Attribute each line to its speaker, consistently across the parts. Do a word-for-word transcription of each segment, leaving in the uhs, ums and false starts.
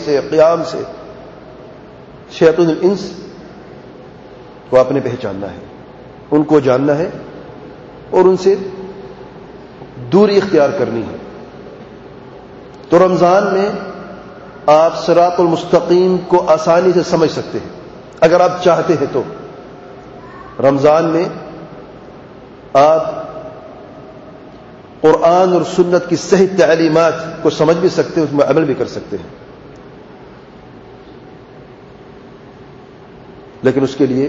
Speaker 1: سے، قیام سے شیاطین الانس کو آپ نے پہچاننا ہے، ان کو جاننا ہے اور ان سے دوری اختیار کرنی ہے۔ تو رمضان میں آپ صراط المستقیم کو آسانی سے سمجھ سکتے ہیں اگر آپ چاہتے ہیں تو۔ رمضان میں آپ قرآن اور سنت کی صحیح تعلیمات کو سمجھ بھی سکتے ہیں، اس میں عمل بھی کر سکتے ہیں، لیکن اس کے لیے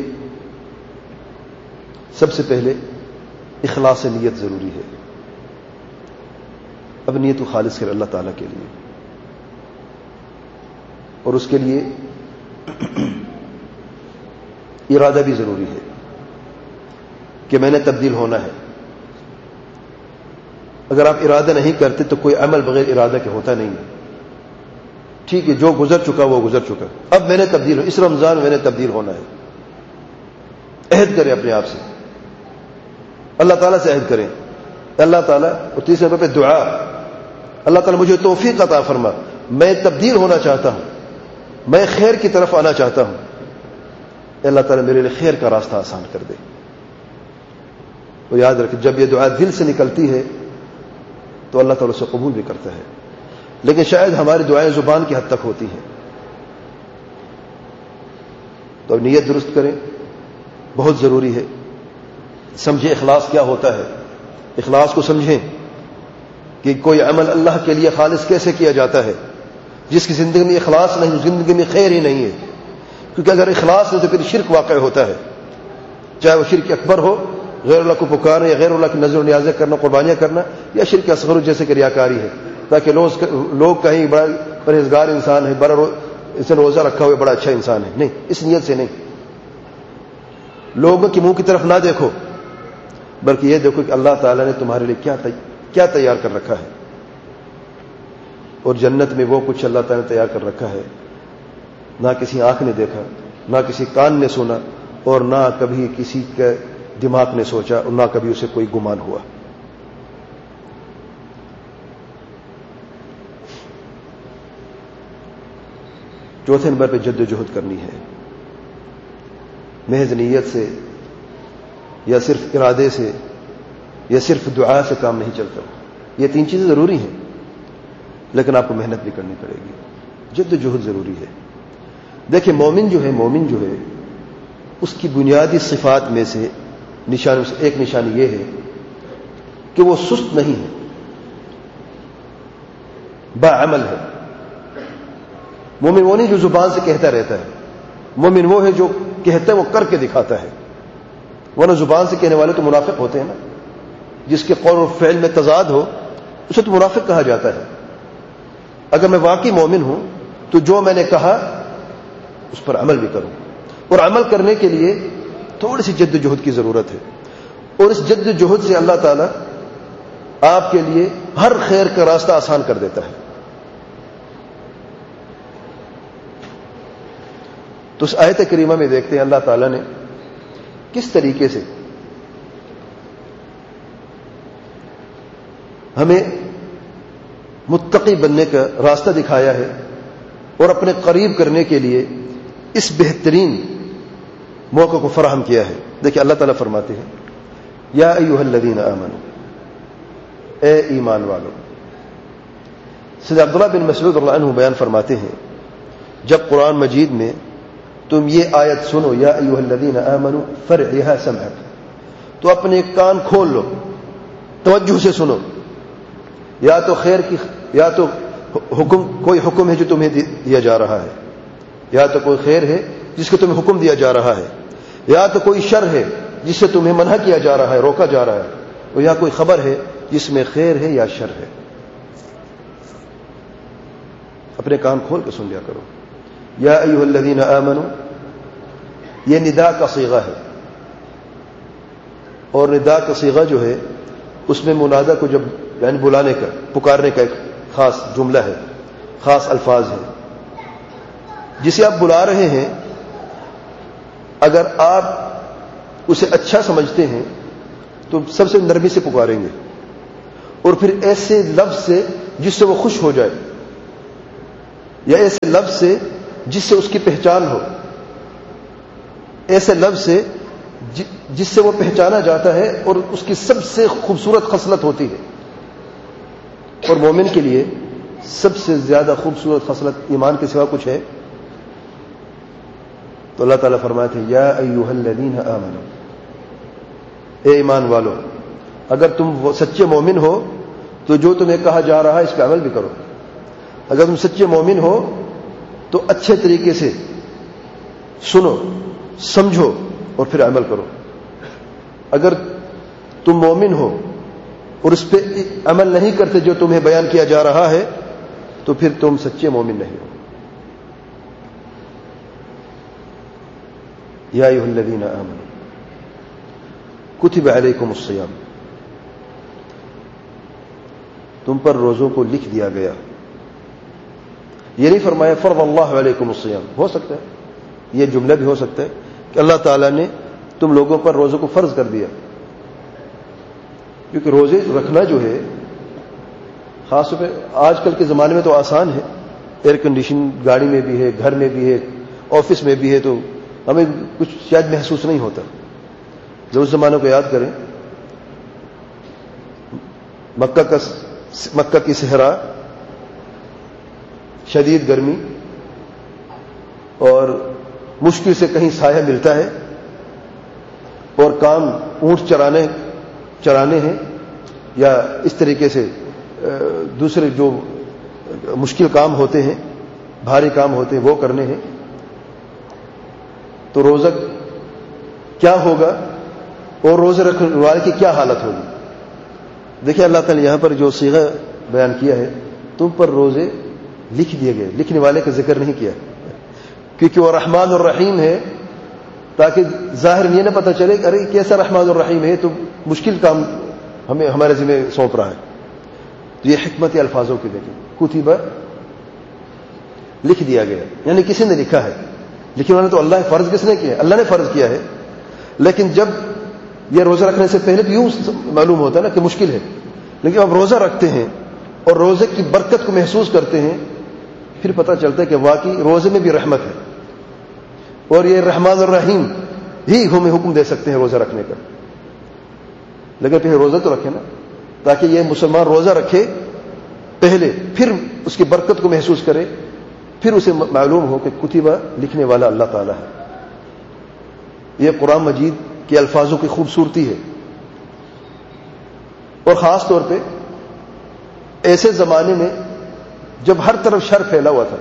Speaker 1: سب سے پہلے اخلاص نیت ضروری ہے۔ اب نیت کو خالص کر اللہ تعالیٰ کے لیے، اور اس کے لیے ارادہ بھی ضروری ہے کہ میں نے تبدیل ہونا ہے۔ اگر آپ ارادہ نہیں کرتے تو کوئی عمل بغیر ارادہ کے ہوتا نہیں ہے۔ ٹھیک ہے، جو گزر چکا وہ گزر چکا، اب میں نے تبدیل ہو، اس رمضان میں میں نے تبدیل ہونا ہے۔ عہد کریں اپنے آپ سے، اللہ تعالیٰ سے عہد کریں، اللہ تعالیٰ، اور تیسرے نمبر پہ دعا، اللہ تعالیٰ مجھے توفیق عطا فرما، میں تبدیل ہونا چاہتا ہوں، میں خیر کی طرف آنا چاہتا ہوں، اللہ تعالیٰ میرے لیے خیر کا راستہ آسان کر دے۔ اور یاد رکھیں، جب یہ دعا دل سے نکلتی ہے تو اللہ تعالیٰ اسے قبول بھی کرتا ہے، لیکن شاید ہماری دعائیں زبان کی حد تک ہوتی ہیں۔ تو نیت درست کریں، بہت ضروری ہے۔ سمجھیں اخلاص کیا ہوتا ہے، اخلاص کو سمجھیں کہ کوئی عمل اللہ کے لیے خالص کیسے کیا جاتا ہے۔ جس کی زندگی میں اخلاص نہیں، زندگی میں خیر ہی نہیں ہے، کیونکہ اگر اخلاص نہیں تو پھر شرک واقع ہوتا ہے، چاہے وہ شرک اکبر ہو، غیر اللہ کو پکارنا یا غیر اللہ کی نظر و نیازیں کرنا، قربانیاں کرنا، یا شرک اصغر جیسے کہ ریاکاری ہے، تاکہ لوگ لوگ کہیں بڑا پرہیزگار انسان ہے، بڑا اس نے روزہ رکھا ہوا بڑا اچھا انسان ہے۔ نہیں، اس نیت سے نہیں۔ لوگوں کے منہ کی طرف نہ دیکھو، بلکہ یہ دیکھو کہ اللہ تعالیٰ نے تمہارے لیے کیا کیا تیار کر رکھا ہے، اور جنت میں وہ کچھ اللہ تعالیٰ نے تیار کر رکھا ہے نہ کسی آنکھ نے دیکھا، نہ کسی کان نے سنا، اور نہ کبھی کسی کے دماغ نے سوچا، اور نہ کبھی اسے کوئی گمان ہوا۔ چوتھے نمبر پہ جد و جہد کرنی ہے، محض نیت سے یا صرف ارادے سے یا صرف دعا سے کام نہیں چلتا۔ یہ تین چیزیں ضروری ہیں، لیکن آپ کو محنت بھی کرنی پڑے گی، جد و جہد ضروری ہے۔ دیکھیں، مومن جو ہے مومن جو ہے اس کی بنیادی صفات میں سے نشانوں سے ایک نشانی یہ ہے کہ وہ سست نہیں ہے، باعمل ہے۔ مومن وہ نہیں جو زبان سے کہتا رہتا ہے، مومن وہ ہے جو کہتا ہے وہ کر کے دکھاتا ہے، ورنہ زبان سے کہنے والے تو منافق ہوتے ہیں نا، جس کے قول و فعل میں تضاد ہو اسے تو منافق کہا جاتا ہے۔ اگر میں واقعی مومن ہوں تو جو میں نے کہا اس پر عمل بھی کروں، اور عمل کرنے کے لیے تھوڑی سی جد و جہد کی ضرورت ہے، اور اس جد و جہد سے اللہ تعالیٰ آپ کے لیے ہر خیر کا راستہ آسان کر دیتا ہے۔ تو اس آیت کریمہ میں دیکھتے ہیں اللہ تعالیٰ نے کس طریقے سے ہمیں متقی بننے کا راستہ دکھایا ہے، اور اپنے قریب کرنے کے لیے اس بہترین موقع کو فراہم کیا ہے۔ دیکھیں، اللہ تعالیٰ فرماتے ہیں، یا ایھا الذین آمنوا، اے ایمان والو۔ سیدنا عبداللہ بن مسعود رضی اللہ عنہ بیان فرماتے ہیں، جب قرآن مجید میں تم یہ آیت سنو، یا ایھا الذین آمنوا فرعھا سمعک، تو اپنے کان کھول لو، توجہ سے سنو، یا تو خیر کی یا تو حکم کوئی حکم ہے جو تمہیں دیا جا رہا ہے، یا تو کوئی خیر ہے جس کو تمہیں حکم دیا جا رہا ہے، یا تو کوئی شر ہے جس سے تمہیں منع کیا جا رہا ہے، روکا جا رہا ہے، اور یا کوئی خبر ہے جس میں خیر ہے یا شر ہے۔ اپنے کان کھول کے سن لیا کرو۔ یا ایھا الذین آمنوا، یہ ندا کا صیغہ ہے، اور ندا کا صیغہ جو ہے اس میں منادہ کو جب یعنی بلانے کا، پکارنے کا ایک خاص جملہ ہے، خاص الفاظ ہے، جسے آپ بلا رہے ہیں، اگر آپ اسے اچھا سمجھتے ہیں تو سب سے نرمی سے پکاریں گے، اور پھر ایسے لفظ سے جس سے وہ خوش ہو جائے، یا ایسے لفظ سے جس سے اس کی پہچان ہو، ایسے لفظ سے جس سے وہ پہچانا جاتا ہے اور اس کی سب سے خوبصورت خصلت ہوتی ہے. اور مومن کے لیے سب سے زیادہ خوبصورت خصلت ایمان کے سوا کچھ ہے؟ تو اللہ تعالیٰ فرماتے ہیں یا ایھا الذین آمنوا، اے ایمان والو، اگر تم وہ سچے مومن ہو تو جو تمہیں کہا جا رہا ہے اس پہ عمل بھی کرو. اگر تم سچے مومن ہو تو اچھے طریقے سے سنو، سمجھو اور پھر عمل کرو. اگر تم مومن ہو اور اس پہ عمل نہیں کرتے جو تمہیں بیان کیا جا رہا ہے تو پھر تم سچے مومن نہیں ہو. یا ایھا الذین آمنوا کتب علیکم الصیام، تم پر روزوں کو لکھ دیا گیا. یہ نہیں فرمایا فرض اللہ علیکم الصیام. ہو سکتا ہے یہ جملہ بھی ہو سکتا ہے کہ اللہ تعالیٰ نے تم لوگوں پر روزوں کو فرض کر دیا، کیونکہ روزے رکھنا جو ہے خاص طور پہ آج کل کے زمانے میں تو آسان ہے، ایئر کنڈیشن گاڑی میں بھی ہے، گھر میں بھی ہے، آفس میں بھی ہے، تو ہمیں کچھ شاید محسوس نہیں ہوتا. جب اس زمانے کو یاد کریں، مکہ کا مکہ کی صحرا، شدید گرمی اور مشکل سے کہیں سایہ ملتا ہے، اور کام اونٹ چرانے چرانے ہیں یا اس طریقے سے دوسرے جو مشکل کام ہوتے ہیں، بھاری کام ہوتے ہیں، وہ کرنے ہیں. تو روزہ کیا ہوگا اور روزے رکھنے والے کی کیا حالت ہوگی؟ دیکھیں اللہ تعالیٰ یہاں پر جو صیغہ بیان کیا ہے، تم پر روزے لکھ دیے گئے، لکھنے والے کا ذکر نہیں کیا کیونکہ وہ رحمان الرحیم ہے، تاکہ ظاہر یہ نہ پتہ چلے کہ ارے کیسا رحمان الرحیم ہے، تو مشکل کام ہمیں ہمارے ذمہ سونپ رہا ہے. تو یہ حکمت الفاظوں کی دیکھیں، کتبہ لکھ دیا گیا، یعنی کسی نے لکھا ہے. لیکن انہوں نے تو اللہ فرض کس نے کیا؟ اللہ نے فرض کیا ہے. لیکن جب یہ روزہ رکھنے سے پہلے تو یوں معلوم ہوتا ہے نا کہ مشکل ہے، لیکن اب روزہ رکھتے ہیں اور روزے کی برکت کو محسوس کرتے ہیں، پھر پتہ چلتا ہے کہ واقعی روزے میں بھی رحمت ہے، اور یہ رحمان الرحیم ہی ہمیں حکم دے سکتے ہیں روزہ رکھنے کا. لیکن پھر روزہ تو رکھے نا، تاکہ یہ مسلمان روزہ رکھے پہلے، پھر اس کی برکت کو محسوس کرے، پھر اسے معلوم ہو کہ کتبہ لکھنے والا اللہ تعالیٰ ہے. یہ قرآن مجید کے الفاظوں کی خوبصورتی ہے. اور خاص طور پہ ایسے زمانے میں جب ہر طرف شر پھیلا ہوا تھا.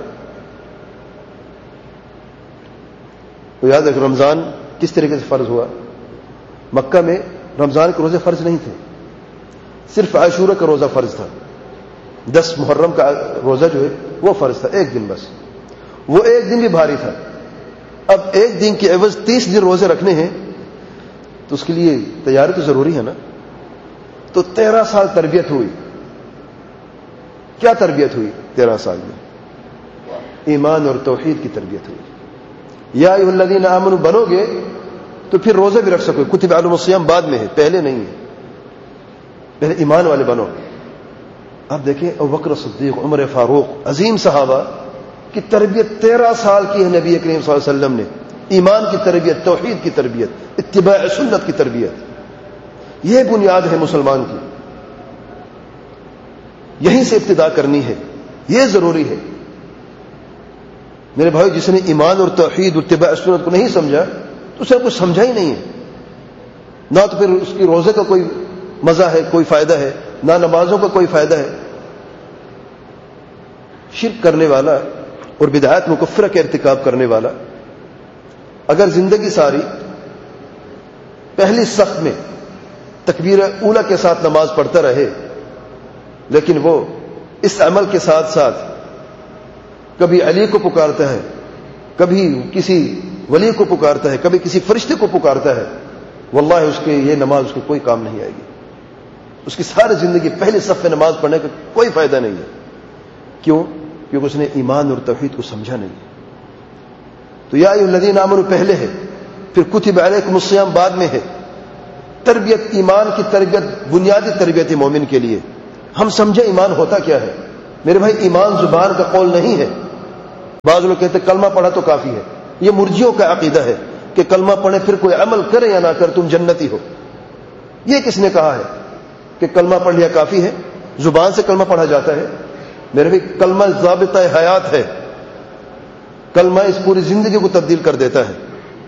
Speaker 1: تو یاد ہے کہ رمضان کس طریقے سے فرض ہوا؟ مکہ میں رمضان کے روزے فرض نہیں تھے، صرف عاشورہ کا روزہ فرض تھا. دس محرم کا روزہ جو ہے وہ فرض تھا، ایک دن بس. وہ ایک دن بھی بھاری تھا. اب ایک دن کے عوض تیس دن روزے رکھنے ہیں تو اس کے لیے تیاری تو ضروری ہے نا. تو تیرہ سال تربیت ہوئی. کیا تربیت ہوئی تیرہ سال میں؟ ایمان اور توحید کی تربیت ہوئی. یا ایھا الذین آمنوا بنو گے تو پھر روزہ بھی رکھ سکو. کتب علیکم الصیام بعد میں ہے، پہلے نہیں ہے. پہلے ایمان والے بنو. اب دیکھیں ابو بکر صدیق، عمر فاروق، عظیم صحابہ کی تربیت تیرہ سال کی ہے نبی کریم صلی اللہ علیہ وسلم نے. ایمان کی تربیت، توحید کی تربیت، اتباع سنت کی تربیت، یہ بنیاد ہے مسلمان کی. یہیں سے ابتدا کرنی ہے، یہ ضروری ہے. میرے بھائی، جس نے ایمان اور توحید اور اتباع سنت کو نہیں سمجھا تو اسے کچھ سمجھا ہی نہیں ہے. نہ تو پھر اس کی روزے کا کوئی مزہ ہے، کوئی فائدہ ہے، نہ نمازوں کا کوئی فائدہ ہے. شرک کرنے والا اور بدعات مکفرہ کا ارتکاب کرنے والا اگر زندگی ساری پہلی صف میں تکبیر اولا کے ساتھ نماز پڑھتا رہے، لیکن وہ اس عمل کے ساتھ ساتھ کبھی علی کو پکارتا ہے، کبھی کسی ولی کو پکارتا ہے، کبھی کسی فرشتے کو پکارتا ہے، واللہ اس کے یہ نماز اس کو کوئی کام نہیں آئے گی. اس کی ساری زندگی پہلی صف میں نماز پڑھنے کا کوئی فائدہ نہیں ہے. کیوں؟ کیونکہ اس نے ایمان اور توحید کو سمجھا نہیں. تو یا ایھا الذین آمنوا پہلے ہے، پھر کتب علیکم الصیام بعد میں ہے. تربیت، ایمان کی تربیت بنیادی تربیت ہے مومن کے لیے. ہم سمجھے ایمان ہوتا کیا ہے. میرے بھائی، ایمان زبان کا قول نہیں ہے، بعض لوگ کہتے ہیں کلمہ پڑھا تو کافی ہے. یہ مرجیوں کا عقیدہ ہے کہ کلمہ پڑھے پھر کوئی عمل کرے یا نہ کرے تم جنتی ہو. یہ کس نے کہا ہے کہ کلمہ پڑھ لیا کافی ہے؟ زبان سے کلمہ پڑھا جاتا ہے میرے بھی. کلمہ ضابطہ حیات ہے. کلمہ اس پوری زندگی کو تبدیل کر دیتا ہے.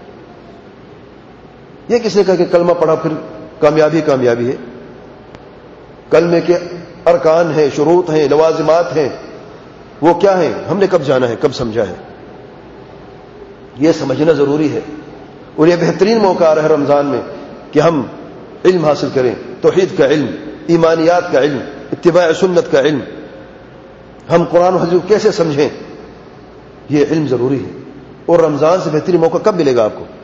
Speaker 1: یہ کس نے کہا کہ کلمہ پڑھا پھر کامیابی کامیابی ہے؟ کلمے کے ارکان ہیں، شروط ہیں، لوازمات ہیں، وہ کیا ہیں ہم نے کب جانا ہے، کب سمجھا ہے؟ یہ سمجھنا ضروری ہے. اور یہ بہترین موقع آ رہا ہے رمضان میں کہ ہم علم حاصل کریں، توحید کا علم، ایمانیات کا علم، اتباع سنت کا علم. ہم قرآن و حدیث کو کیسے سمجھیں، یہ علم ضروری ہے. اور رمضان سے بہترین موقع کب ملے گا آپ کو؟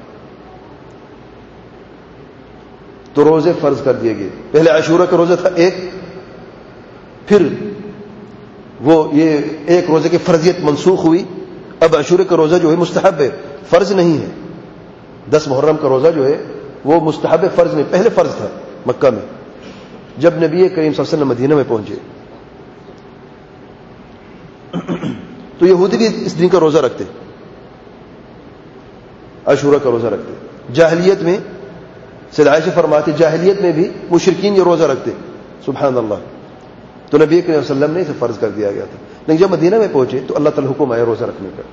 Speaker 1: تو روزے فرض کر دیے گئے. پہلے عاشورہ کا روزہ تھا ایک، پھر وہ یہ ایک روزے کی فرضیت منسوخ ہوئی. اب عاشورہ کا روزہ جو ہے مستحب ہے، فرض نہیں ہے. دس محرم کا روزہ جو ہے وہ مستحب ہے، فرض نہیں. پہلے فرض تھا مکہ میں جب نبی کریم صلی اللہ علیہ وسلم مدینہ میں پہنچے. تو یہودی بھی اس دن کا روزہ رکھتے، عاشورہ کا روزہ رکھتے. جاہلیت میں سید عائشہ فرماتی جاہلیت میں بھی مشرکین یہ روزہ رکھتے. سبحان اللہ. تو نبی کریم صلی اللہ علیہ وسلم نے اسے فرض کر دیا گیا تھا. لیکن جب مدینہ میں پہنچے تو اللہ تعالی حکم آیا روزہ رکھنے کا.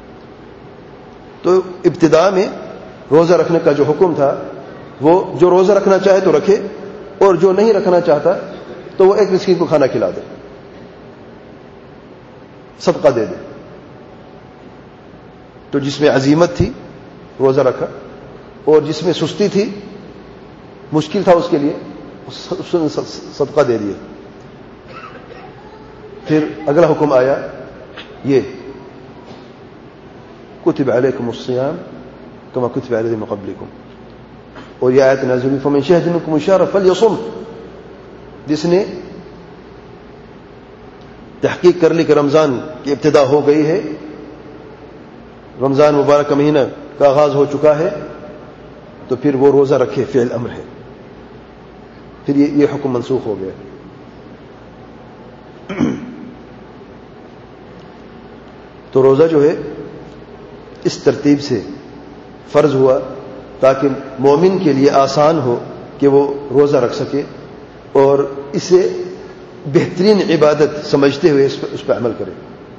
Speaker 1: تو ابتدا میں روزہ رکھنے کا جو حکم تھا وہ جو روزہ رکھنا چاہے تو رکھے، اور جو نہیں رکھنا چاہتا تو وہ ایک مسکین کو کھانا کھلا دے، صدقہ دے دے. تو جس میں عزیمت تھی روزہ رکھا، اور جس میں سستی تھی، مشکل تھا اس کے لیے، اس نے صدقہ دے دیا. پھر اگلا حکم آیا یہ کتب علیکم الصیام کما کتب علی الذین من قبلکم، اور یہ آیت نازل ہوئی فمن شہد منکم الشہر فلیصم. جس نے تحقیق کر لی کہ رمضان کی ابتدا ہو گئی ہے، رمضان مبارک کا مہینہ کا آغاز ہو چکا ہے، تو پھر وہ روزہ رکھے. فعل امر ہے. پھر یہ, یہ حکم منسوخ ہو گیا. تو روزہ جو ہے اس ترتیب سے فرض ہوا تاکہ مومن کے لیے آسان ہو کہ وہ روزہ رکھ سکے، اور اسے بہترین عبادت سمجھتے ہوئے اس پر, اس پر عمل کرے.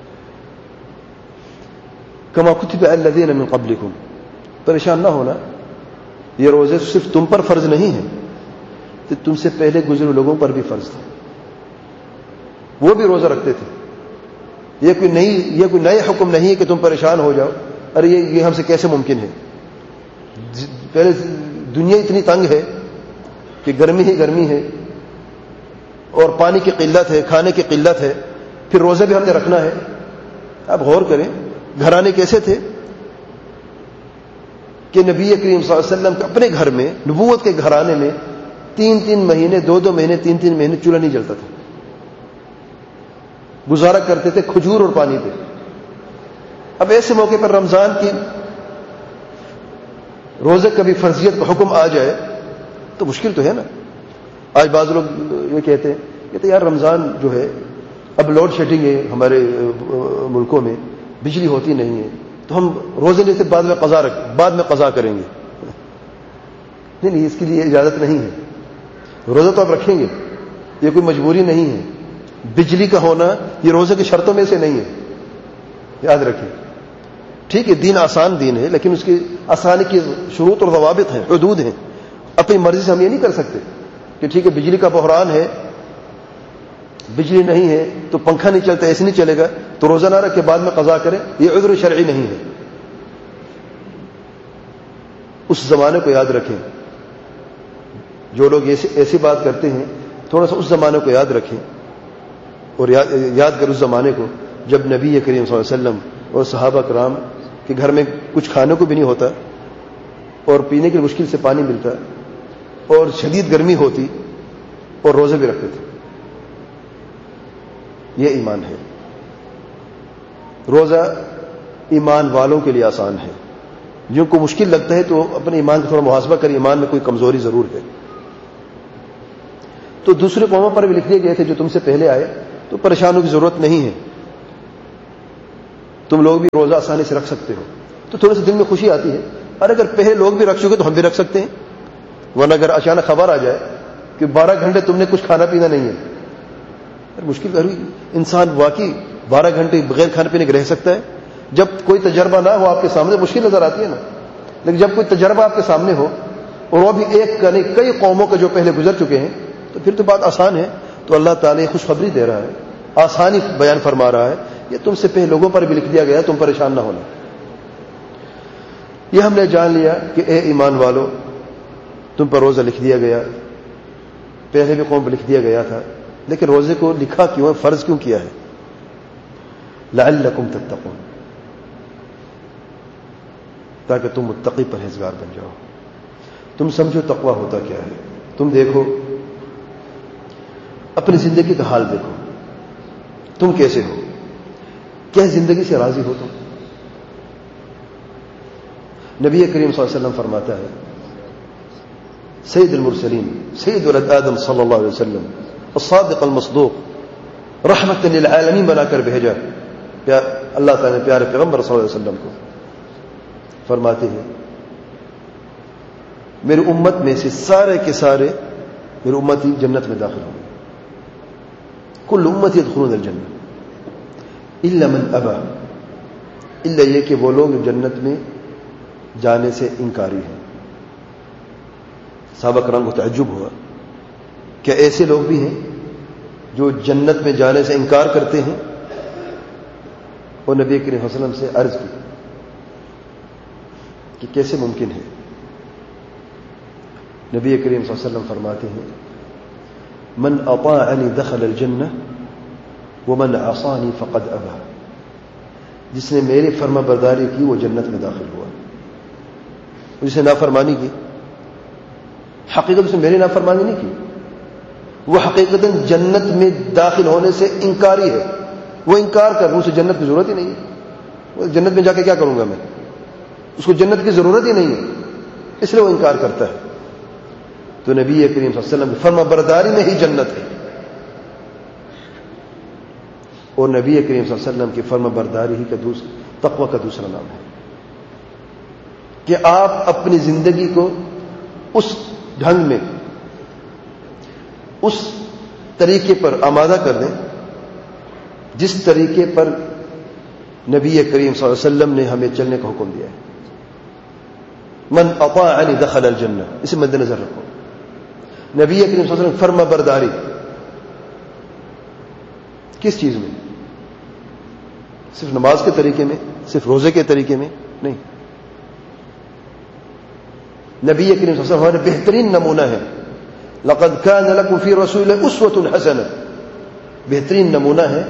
Speaker 1: کما کتب علی الذین من قبلکم. پریشان نہ ہونا، یہ روزے صرف تم پر فرض نہیں ہیں، تو تم سے پہلے گزرے لوگوں پر بھی فرض تھا. وہ بھی روزہ رکھتے تھے. یہ کوئی نئی یہ کوئی نئے حکم نہیں ہے کہ تم پریشان ہو جاؤ، ارے یہ یہ ہم سے کیسے ممکن ہے. پہلے دنیا اتنی تنگ ہے کہ گرمی ہی گرمی ہے، اور پانی کی قلت ہے، کھانے کی قلت ہے، پھر روزہ بھی ہم نے رکھنا ہے. آپ غور کریں گھرانے کیسے تھے کہ نبی کریم صلی اللہ علیہ وسلم کے اپنے گھر میں، نبوت کے گھرانے میں تین تین مہینے دو دو مہینے تین تین مہینے چولہا نہیں جلتا تھا. گزارا کرتے تھے کھجور اور پانی پہ. اب ایسے موقع پر رمضان کی روزے کبھی فرضیت کا حکم آ جائے تو مشکل تو ہے نا. آج بعض لوگ یہ کہتے ہیں کہتے یار رمضان جو ہے اب لوڈ شیڈنگ ہے ہمارے ملکوں میں، بجلی ہوتی نہیں ہے، تو ہم روزے نہیں سے بعد میں قضا رکھ بعد میں قضا کریں گے. نہیں نہیں، اس کے لیے اجازت نہیں ہے. روزہ تو آپ رکھیں گے، یہ کوئی مجبوری نہیں ہے. بجلی کا ہونا یہ روزے کی شرطوں میں سے نہیں ہے، یاد رکھیں. ٹھیک ہے دین آسان دین ہے، لیکن اس کی آسانی کی شروط اور ضوابط ہیں، حدود ہیں. اپنی مرضی سے ہم یہ نہیں کر سکتے کہ ٹھیک ہے بجلی کا بحران ہے، بجلی نہیں ہے تو پنکھا نہیں چلتا، ایسے نہیں چلے گا تو روزہ نہ رکھ کے بعد میں قضا کرے. یہ عذر شرعی نہیں ہے. اس زمانے کو یاد رکھیں. جو لوگ ایسی بات کرتے ہیں تھوڑا سا اس زمانے کو یاد رکھیں، اور یاد کر اس زمانے کو جب نبی کریم صلی اللہ علیہ وسلم اور صحابہ کرام کے گھر میں کچھ کھانے کو بھی نہیں ہوتا، اور پینے کی مشکل سے پانی ملتا، اور شدید گرمی ہوتی، اور روزے بھی رکھتے تھے. یہ ایمان ہے. روزہ ایمان والوں کے لیے آسان ہے. جن کو مشکل لگتا ہے تو اپنے ایمان کا تھوڑا محاسبہ کر، ایمان میں کوئی کمزوری ضرور ہے. تو دوسرے قوموں پر بھی لکھ دیے گئے تھے جو تم سے پہلے آئے، تو پریشانوں کی ضرورت نہیں ہے. تم لوگ بھی روزہ آسانی سے رکھ سکتے ہو تو تھوڑے سے دل میں خوشی آتی ہے، اور اگر پہلے لوگ بھی رکھ چکے تو ہم بھی رکھ سکتے ہیں. ورنہ اگر اچانک خبر آ جائے کہ بارہ گھنٹے تم نے کچھ کھانا پینا نہیں ہے، مشکل کر انسان واقعی بارہ گھنٹے بغیر کھانے پینے کے رہ سکتا ہے؟ جب کوئی تجربہ نہ ہو آپ کے سامنے مشکل نظر آتی ہے نا، لیکن جب کوئی تجربہ آپ کے سامنے ہو اور وہ بھی ایک کا نہیں کئی قوموں کے جو پہلے گزر چکے ہیں تو پھر تو بات آسان ہے. تو اللہ تعالیٰ خوشخبری دے رہا ہے، آسانی بیان فرما رہا ہے، یہ تم سے پہلے لوگوں پر بھی لکھ دیا گیا، تم پریشان نہ ہونا. یہ ہم نے جان لیا کہ اے ایمان والو تم پر روزہ لکھ دیا گیا، پہلے بھی قوم پر لکھ دیا گیا تھا، لیکن روزے کو لکھا کیوں ہے، فرض کیوں کیا ہے؟ لعلکم تتقون، تاکہ تم متقی پرہیزگار بن جاؤ. تم سمجھو تقویٰ ہوتا کیا ہے. تم دیکھو اپنی زندگی کا حال دیکھو، تم کیسے ہو، کیا زندگی سے راضی ہو تم؟ نبی کریم صلی اللہ علیہ وسلم فرماتا ہے، سید المرسلین سید ولد آدم صلی اللہ علیہ وسلم الصادق المصدوق رحمت للعالمین بنا کر بھیجا. اللہ تعالیٰ نے پیارے پیغمبر صلی اللہ علیہ وسلم کو فرماتے ہیں میری امت میں سے سارے کے سارے میری امتی جنت میں داخل ہوں گے. کل امتی يدخلون الجنہ الا من ابا، الا یہ کہ وہ لوگ جنت میں جانے سے انکاری ہیں. صحابہ کرام کو تعجب ہوا کہ ایسے لوگ بھی ہیں جو جنت میں جانے سے انکار کرتے ہیں. اور نبی کریم صلی اللہ علیہ وسلم سے عرض کی کہ کیسے ممکن ہے؟ نبی کریم صلی اللہ علیہ وسلم فرماتے ہیں من اطاعنی دخل الجنہ ومن عصانی فقد ابا، جس نے میری فرما برداری کی وہ جنت میں داخل ہوا، جس نے نافرمانی کی حقیقت اس نے میری نافرمانی نہیں کی، وہ حقیقت جنت میں داخل ہونے سے انکاری ہے. وہ انکار کر اسے جنت کی ضرورت ہی نہیں ہے. وہ جنت میں جا کے کیا کروں گا میں، اس کو جنت کی ضرورت ہی نہیں ہے، اس لیے وہ انکار کرتا ہے. تو نبی کریم صلی اللہ علیہ وسلم کی فرما برداری میں ہی جنت ہے. اور نبی کریم صلی اللہ علیہ وسلم کی فرما برداری ہی کا دوسرا تقوی کا دوسرا نام ہے کہ آپ اپنی زندگی کو اس ڈھنگ میں اس طریقے پر آمادہ کر دیں جس طریقے پر نبی کریم صلی اللہ علیہ وسلم نے ہمیں چلنے کا حکم دیا ہے. من اطاعنی دخل الجنہ، اسے مد نظر رکھو. نبی کریم صلی اللہ علیہ وسلم فرما برداری کس چیز میں؟ صرف نماز کے طریقے میں، صرف روزے کے طریقے میں نہیں. نبی کریم صلی اللہ علیہ وسلم ہمارے بہترین نمونہ ہے. لقد كان لكم في رسول الله اسوة حسنة، بہترین نمونہ ہے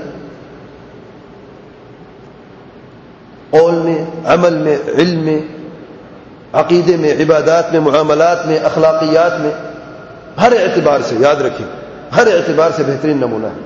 Speaker 1: قول میں، عمل میں، علم میں، عقیدے میں، عبادات میں، معاملات میں، اخلاقیات میں، ہر اعتبار سے. یاد رکھیں ہر اعتبار سے بہترین نمونہ ہے.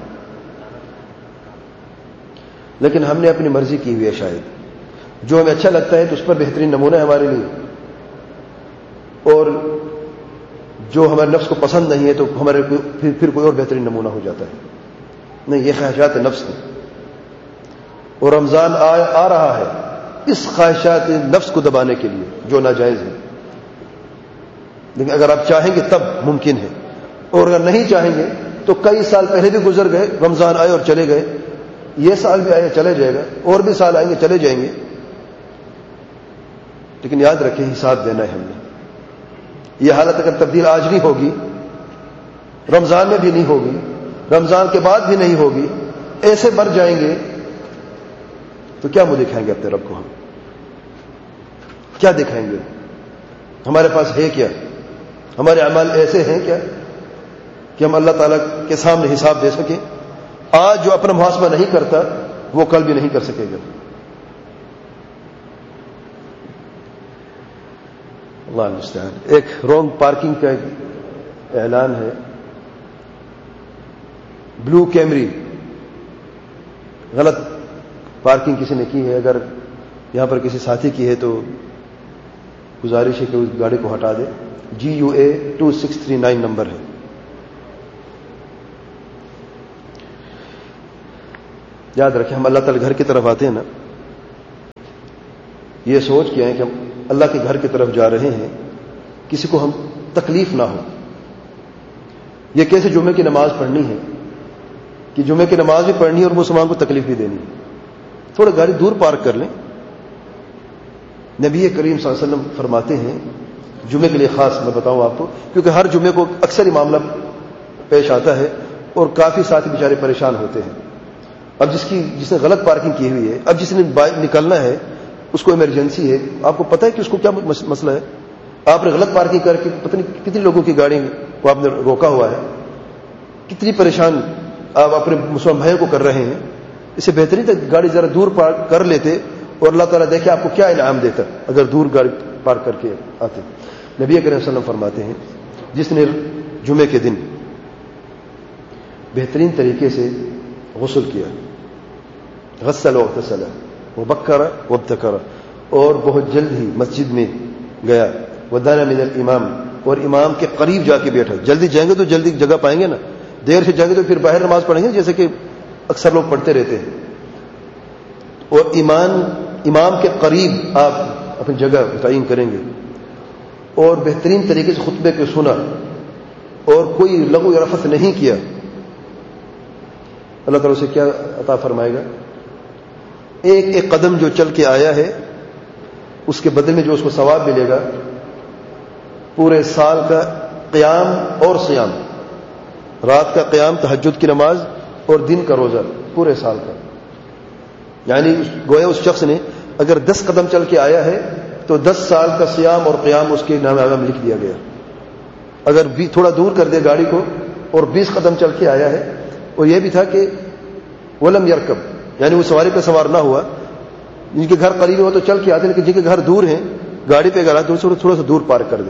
Speaker 1: لیکن ہم نے اپنی مرضی کی ہوئی ہے، شاید جو ہمیں اچھا لگتا ہے تو اس پر بہترین نمونہ ہے ہمارے لیے، اور جو ہمارے نفس کو پسند نہیں ہے تو ہمارے پھر, پھر کوئی اور بہترین نمونہ ہو جاتا ہے. نہیں، یہ خواہشات نفس ہیں، اور رمضان آ, آ رہا ہے اس خواہشات نفس کو دبانے کے لیے جو ناجائز ہے. لیکن اگر آپ چاہیں گے تب ممکن ہے، اور اگر نہیں چاہیں گے تو کئی سال پہلے بھی گزر گئے، رمضان آئے اور چلے گئے، یہ سال بھی آئے چلے جائے گا، اور بھی سال آئیں گے چلے جائیں گے. لیکن یاد رکھیں حساب دینا ہے ہم نے. یہ حالت اگر تبدیل آج نہیں ہوگی، رمضان میں بھی نہیں ہوگی، رمضان کے بعد بھی نہیں ہوگی، ایسے بڑھ جائیں گے تو کیا منہ دکھائیں گے اپنے رب کو؟ ہم کیا دکھائیں گے؟ ہمارے پاس ہے کیا؟ ہمارے اعمال ایسے ہیں کیا کہ ہم اللہ تعالیٰ کے سامنے حساب دے سکیں؟ آج جو اپنا محاسبہ نہیں کرتا وہ کل بھی نہیں کر سکے گا. اللہ المستعان. ایک رونگ پارکنگ کا اعلان ہے. بلو کیمری غلط پارکنگ کسی نے کی ہے، اگر یہاں پر کسی ساتھی کی ہے تو گزارش ہے کہ اس گاڑی کو ہٹا دے. جی you a to six three nine number ہے. یاد رکھیں ہم اللہ تعالی گھر کی طرف آتے ہیں نا یہ سوچ کے آئیں کہ ہم اللہ کے گھر کی طرف جا رہے ہیں، کسی کو ہم تکلیف نہ ہو. یہ کیسے جمعے کی نماز پڑھنی ہے کہ جمعے کی نماز بھی پڑھنی ہے اور مسلمان کو تکلیف بھی دینی ہے. تھوڑا گاڑی دور پارک کر لیں. نبی کریم صلی اللہ علیہ وسلم فرماتے ہیں، جمعے کے لیے خاص میں بتاؤں آپ کو، کیونکہ ہر جمعے کو اکثر ہی معاملہ پیش آتا ہے اور کافی ساتھی بیچارے پریشان ہوتے ہیں. اب جس کی جس نے غلط پارکنگ کی ہوئی ہے، اب جس نے نکلنا ہے، اس کو ایمرجنسی ہے، آپ کو پتہ ہے کہ اس کو کیا مسئلہ ہے. آپ نے غلط پارکنگ کر کے پتہ نہیں کتنی لوگوں کی گاڑی کو آپ نے روکا ہوا ہے، کتنی پریشان آپ اپنے مسلمان بھائیوں کو کر رہے ہیں. اس سے بہترین تھا گاڑی ذرا دور پارک کر لیتے اور اللہ تعالیٰ دیکھے آپ کو کیا انعام دیتا اگر دور گاڑی پارک کر کے آتے. نبی کریم صلی اللہ علیہ وسلم فرماتے ہیں، جس نے جمعے کے دن بہترین طریقے سے غسل کیا، غسل واغتسل وبکر وابتکر، اور بہت جلد ہی مسجد میں گیا، ودانا من الامام، اور امام کے قریب جا کے بیٹھا. جلدی جائیں گے تو جلدی جگہ پائیں گے نا، دیر سے جائیں گے تو پھر باہر نماز پڑھیں گے جیسے کہ اکثر لوگ پڑھتے رہتے ہیں. اور ایمان امام کے قریب آپ اپنی جگہ تعین کریں گے اور بہترین طریقے سے خطبے کو سنا اور کوئی لغو یا رفث نہیں کیا. اللہ تعالیٰ سے کیا عطا فرمائے گا؟ ایک ایک قدم جو چل کے آیا ہے اس کے بدلے میں جو اس کو ثواب ملے گا پورے سال کا قیام اور سیام، رات کا قیام تہجد کی نماز اور دن کا روزہ پورے سال کا. یعنی گویا اس شخص نے اگر دس قدم چل کے آیا ہے تو دس سال کا سیام اور قیام اس کے نام میں لکھ دیا گیا. اگر بھی تھوڑا دور کر دے گاڑی کو اور بیس قدم چل کے آیا ہے، اور یہ بھی تھا کہ ولم یرکب، یعنی وہ سواری پہ سوار نہ ہوا. جن کے گھر قریب ہو تو چل کے آتے، لیکن جن کے گھر دور ہیں گاڑی پہ اگر آتے تو تھوڑا سا دور پارک کر دیں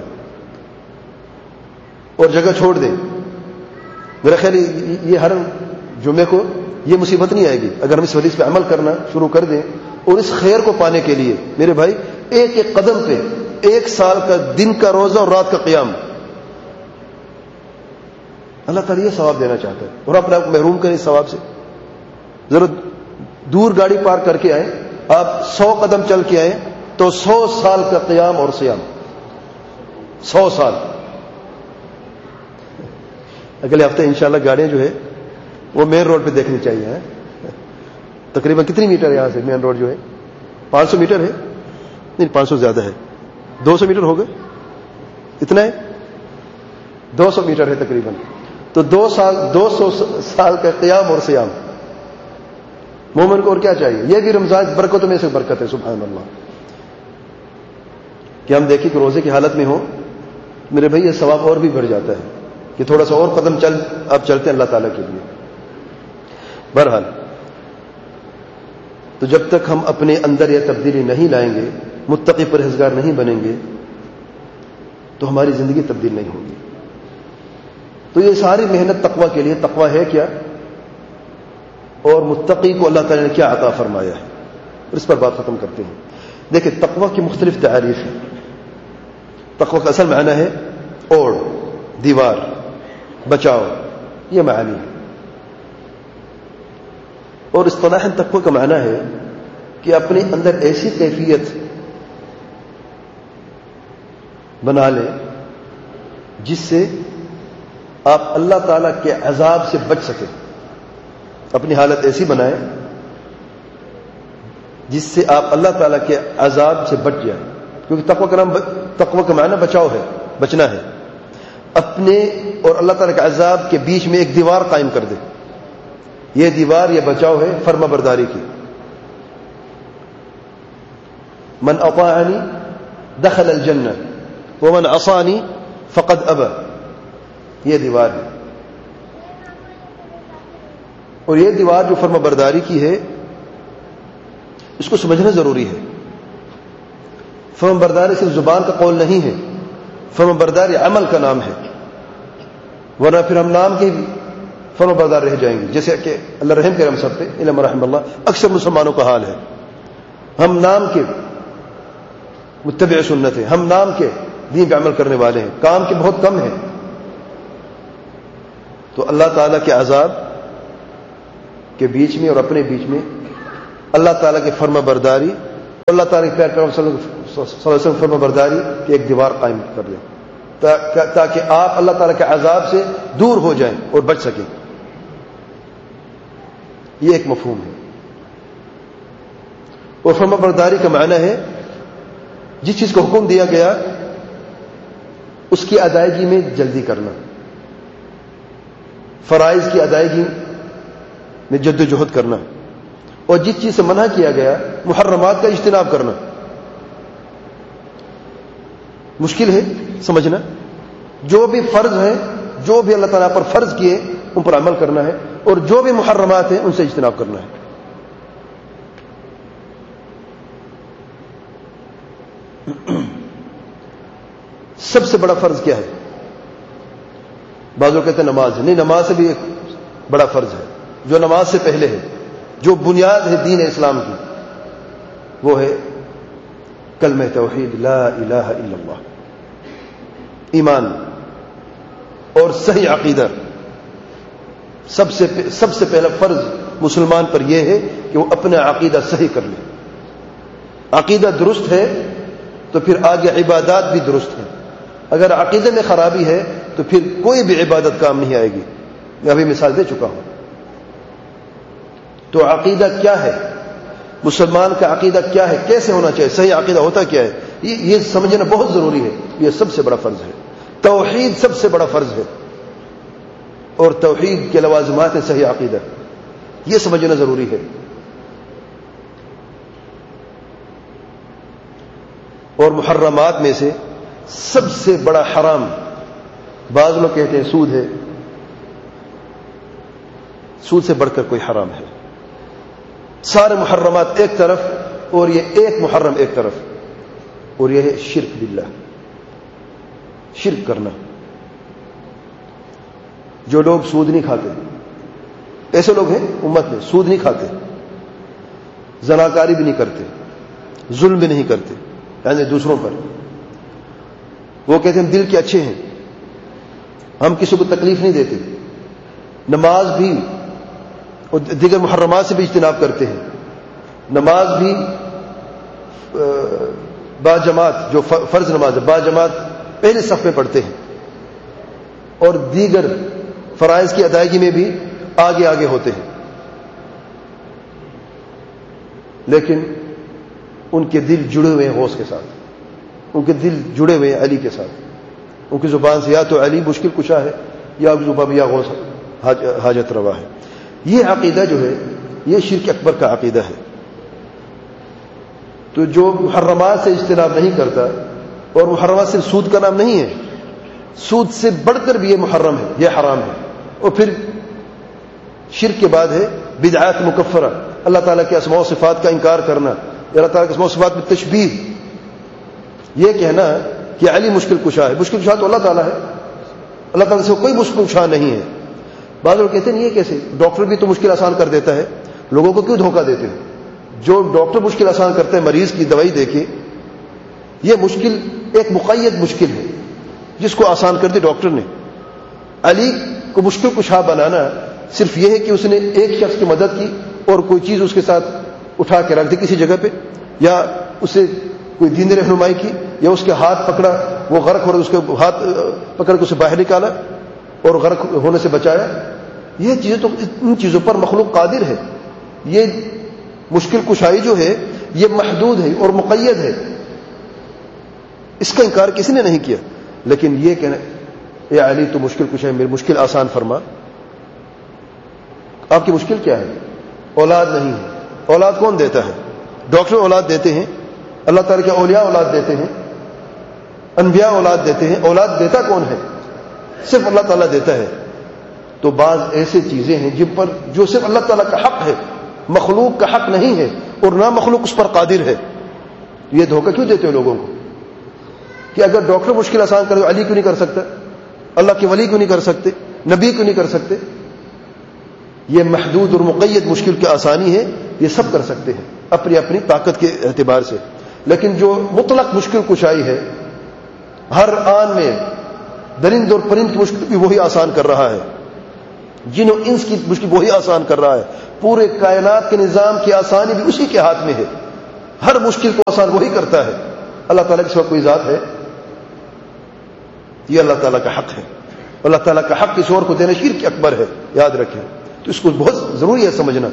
Speaker 1: اور جگہ چھوڑ دیں. میرا خیال یہ ہر جمعے کو یہ مصیبت نہیں آئے گی اگر ہم اس حدیث پہ عمل کرنا شروع کر دیں. اور اس خیر کو پانے کے لیے میرے بھائی ایک ایک قدم پہ ایک سال کا دن کا روزہ اور رات کا قیام، اللہ تعالیٰ یہ ثواب دینا چاہتا ہے اور اپنے آپ کو محروم کریں اس ثواب سے. ضرور دور گاڑی پارک کر کے آئیں، آپ سو قدم چل کے آئیں تو سو سال کا قیام اور سیام، سو سال. اگلے ہفتے انشاءاللہ گاڑیاں جو ہے وہ مین روڈ پہ دیکھنی چاہیے. ہے تقریباً کتنی میٹر ہے یہاں سے مین روڈ جو ہے؟ پانچ سو میٹر ہے؟ نہیں پانچ سو زیادہ ہے، دو سو میٹر ہو گئے. اتنا ہے، دو سو میٹر ہے تقریباً. تو دو سال دو سو سال کا قیام اور سیام. مومن کو اور کیا چاہیے؟ یہ بھی رمضان برکتوں میں سے برکت ہے. سبحان اللہ. کہ ہم دیکھیں کہ روزے کی حالت میں ہو میرے بھائی، یہ ثواب اور بھی بڑھ جاتا ہے کہ تھوڑا سا اور قدم چل آپ چلتے ہیں اللہ تعالیٰ کے لیے. بہرحال تو جب تک ہم اپنے اندر یہ تبدیلی نہیں لائیں گے، متقی پرہیزگار نہیں بنیں گے، تو ہماری زندگی تبدیل نہیں ہوگی. تو یہ ساری محنت تقوی کے لیے. تقوی ہے کیا اور متقی کو اللہ تعالیٰ نے کیا عطا فرمایا ہے، اور اس پر بات ختم کرتے ہیں. دیکھیں تقوی کی مختلف تعریف ہیں. تقوی کا اصل معنی ہے اوڑ، دیوار، بچاؤ، یہ معنی ہے. اور اصطلاحاً تقوی کا معنی ہے کہ اپنے اندر ایسی کیفیت بنا لیں جس سے آپ اللہ تعالیٰ کے عذاب سے بچ سکیں. اپنی حالت ایسی بنائیں جس سے آپ اللہ تعالیٰ کے عذاب سے بچ جائیں. کیونکہ تقوی کا نام تقوی کا معنی بچاؤ ہے، بچنا ہے. اپنے اور اللہ تعالیٰ کے عذاب کے بیچ میں ایک دیوار قائم کر دے. یہ دیوار یہ بچاؤ ہے فرما برداری کی. من اطاعنی دخل الجنہ ومن عصانی فقد ابى. یہ دیوار ہے. اور یہ دیوار جو فرما برداری کی ہے اس کو سمجھنا ضروری ہے. فرما برداری صرف زبان کا قول نہیں ہے، فرما برداری عمل کا نام ہے. ورنہ پھر ہم نام کے فرما بردار رہ جائیں گے، جیسے کہ اللہ رحم کرے ہم سب پہ، علم رحم اللہ. اکثر مسلمانوں کا حال ہے، ہم نام کے متبع سنت ہیں، ہم نام کے دین پہ عمل کرنے والے ہیں، کام کے بہت کم ہیں. تو اللہ تعالیٰ کے عذاب کے بیچ میں اور اپنے بیچ میں اللہ تعالیٰ کی فرما برداری اللہ تعالیٰ کے پیارے پیغمبر صلی اللہ علیہ وسلم فرما برداری کہ ایک دیوار قائم کر دیں تاکہ آپ اللہ تعالیٰ کے عذاب سے دور ہو جائیں اور بچ سکیں. یہ ایک مفہوم ہے. اور فرما برداری کا معنی ہے جس چیز کو حکم دیا گیا اس کی ادائیگی میں جلدی کرنا، فرائض کی ادائیگی میں جد و جہد کرنا، اور جس چیز سے منع کیا گیا محرمات کا اجتناب کرنا. مشکل ہے سمجھنا. جو بھی فرض ہیں، جو بھی اللہ تعالیٰ پر فرض کیے ان پر عمل کرنا ہے، اور جو بھی محرمات ہیں ان سے اجتناب کرنا ہے. سب سے بڑا فرض کیا ہے؟ بعض لوگ کہتے ہیں نماز ہے. نہیں، نماز سے بھی ایک بڑا فرض ہے جو نماز سے پہلے ہے، جو بنیاد ہے دین اسلام کی، وہ ہے کلمہ توحید لا الہ الا اللہ، ایمان اور صحیح عقیدہ. سب سے سب سے پہلا فرض مسلمان پر یہ ہے کہ وہ اپنا عقیدہ صحیح کر لے. عقیدہ درست ہے تو پھر آگے عبادات بھی درست ہیں. اگر عقیدے میں خرابی ہے تو پھر کوئی بھی عبادت کام نہیں آئے گی. میں ابھی مثال دے چکا ہوں. تو عقیدہ کیا ہے؟ مسلمان کا عقیدہ کیا ہے؟ کیسے ہونا چاہیے؟ صحیح عقیدہ ہوتا کیا ہے؟ یہ سمجھنا بہت ضروری ہے. یہ سب سے بڑا فرض ہے. توحید سب سے بڑا فرض ہے، اور توحید کے لوازمات ہیں صحیح عقیدہ. یہ سمجھنا ضروری ہے. اور محرمات میں سے سب سے بڑا حرام، بعض لوگ کہتے ہیں سود ہے. سود سے بڑھ کر کوئی حرام ہے. سارے محرمات ایک طرف اور یہ ایک محرم ایک طرف، اور یہ ہے شرک باللہ، شرک کرنا. جو لوگ سود نہیں کھاتے، ایسے لوگ ہیں امت میں، سود نہیں کھاتے، زناکاری بھی نہیں کرتے، ظلم بھی نہیں کرتے یعنی دوسروں پر. وہ کہتے ہیں ہم دل کے اچھے ہیں، ہم کسی کو تکلیف نہیں دیتے، نماز بھی اور دیگر محرمات سے بھی اجتناب کرتے ہیں. نماز بھی با جماعت، جو فرض نماز ہے با جماعت پہلے صف میں پڑھتے ہیں، اور دیگر فرائض کی ادائیگی میں بھی آگے آگے ہوتے ہیں. لیکن ان کے دل جڑے ہوئے ہیں غوث کے ساتھ، ان کے دل جڑے ہوئے ہیں علی کے ساتھ. ان کی زبان سے یا تو علی مشکل کشا ہے، یا زبان یا غوث حاجت روا ہے. یہ عقیدہ جو ہے یہ شرک اکبر کا عقیدہ ہے. تو جو محرمات سے اجتناب نہیں کرتا، اور محرمات صرف سود کا نام نہیں ہے، سود سے بڑھ کر بھی یہ محرم ہے، یہ حرام ہے. اور پھر شرک کے بعد ہے بدعات مکفرہ، اللہ تعالیٰ کے اسماء و صفات کا انکار کرنا، اللہ تعالیٰ کے اسماء و صفات میں تشبیہ. یہ کہنا کہ علی مشکل کشا ہے، مشکل کشا تو اللہ تعالیٰ ہے، اللہ تعالیٰ سے کوئی مشکل کشا نہیں ہے. بعض لوگ کہتے ہیں یہ کیسے؟ ڈاکٹر بھی تو مشکل آسان کر دیتا ہے، لوگوں کو کیوں دھوکہ دیتے ہیں؟ جو ڈاکٹر مشکل آسان کرتا ہے مریض کی دوائی دے کے، یہ مشکل ایک مقید مشکل ہے جس کو آسان کر دی ڈاکٹر نے. علی کو مشکل کشا بنانا صرف یہ ہے کہ اس نے ایک شخص کی مدد کی اور کوئی چیز اس کے ساتھ اٹھا کے رکھ دی کسی جگہ پہ، یا اسے کوئی دینی رہنمائی کی، یا اس کے ہاتھ پکڑا وہ غرق ہو رہا اس کے ہاتھ پکڑ کے اسے باہر نکالا اور غرق ہونے سے بچایا. یہ چیزیں تو ان چیزوں پر مخلوق قادر ہے. یہ مشکل کشائی جو ہے یہ محدود ہے اور مقید ہے، اس کا انکار کسی نے نہیں کیا. لیکن یہ کہنا اے علی تو مشکل کشائی میری مشکل آسان فرما. آپ کی مشکل کیا ہے؟ اولاد نہیں ہے. اولاد کون دیتا ہے؟ ڈاکٹر اولاد دیتے ہیں، اللہ تعالیٰ کے اولیاء اولاد دیتے ہیں، انبیاء اولاد دیتے ہیں. اولاد دیتا کون ہے؟ صرف اللہ تعالیٰ دیتا ہے. تو بعض ایسے چیزیں ہیں جن پر جو صرف اللہ تعالیٰ کا حق ہے، مخلوق کا حق نہیں ہے، اور نہ مخلوق اس پر قادر ہے. یہ دھوکہ کیوں دیتے ہیں لوگوں کو کہ اگر ڈاکٹر مشکل آسان کرے تو علی کیوں نہیں کر سکتا، اللہ کے ولی کیوں نہیں کر سکتے، نبی کیوں نہیں کر سکتے؟ یہ محدود اور مقید مشکل کی آسانی ہے، یہ سب کر سکتے ہیں اپنی اپنی طاقت کے اعتبار سے. لیکن جو مطلق مشکل کشائی ہے، ہر آن میں درند اور پرند کی مشکل بھی وہی آسان کر رہا ہے، جن و انس کی مشکل وہی آسان کر رہا ہے، پورے کائنات کے نظام کی آسانی بھی اسی کے ہاتھ میں ہے. ہر مشکل کو آسان وہی کرتا ہے. اللہ تعالیٰ کے سوا کوئی ذات ہے؟ یہ اللہ تعالیٰ کا حق ہے. اللہ تعالیٰ کا حق کسی اور کو دینا شرک اکبر ہے، یاد رکھیں. تو اس کو بہت ضروری ہے سمجھنا.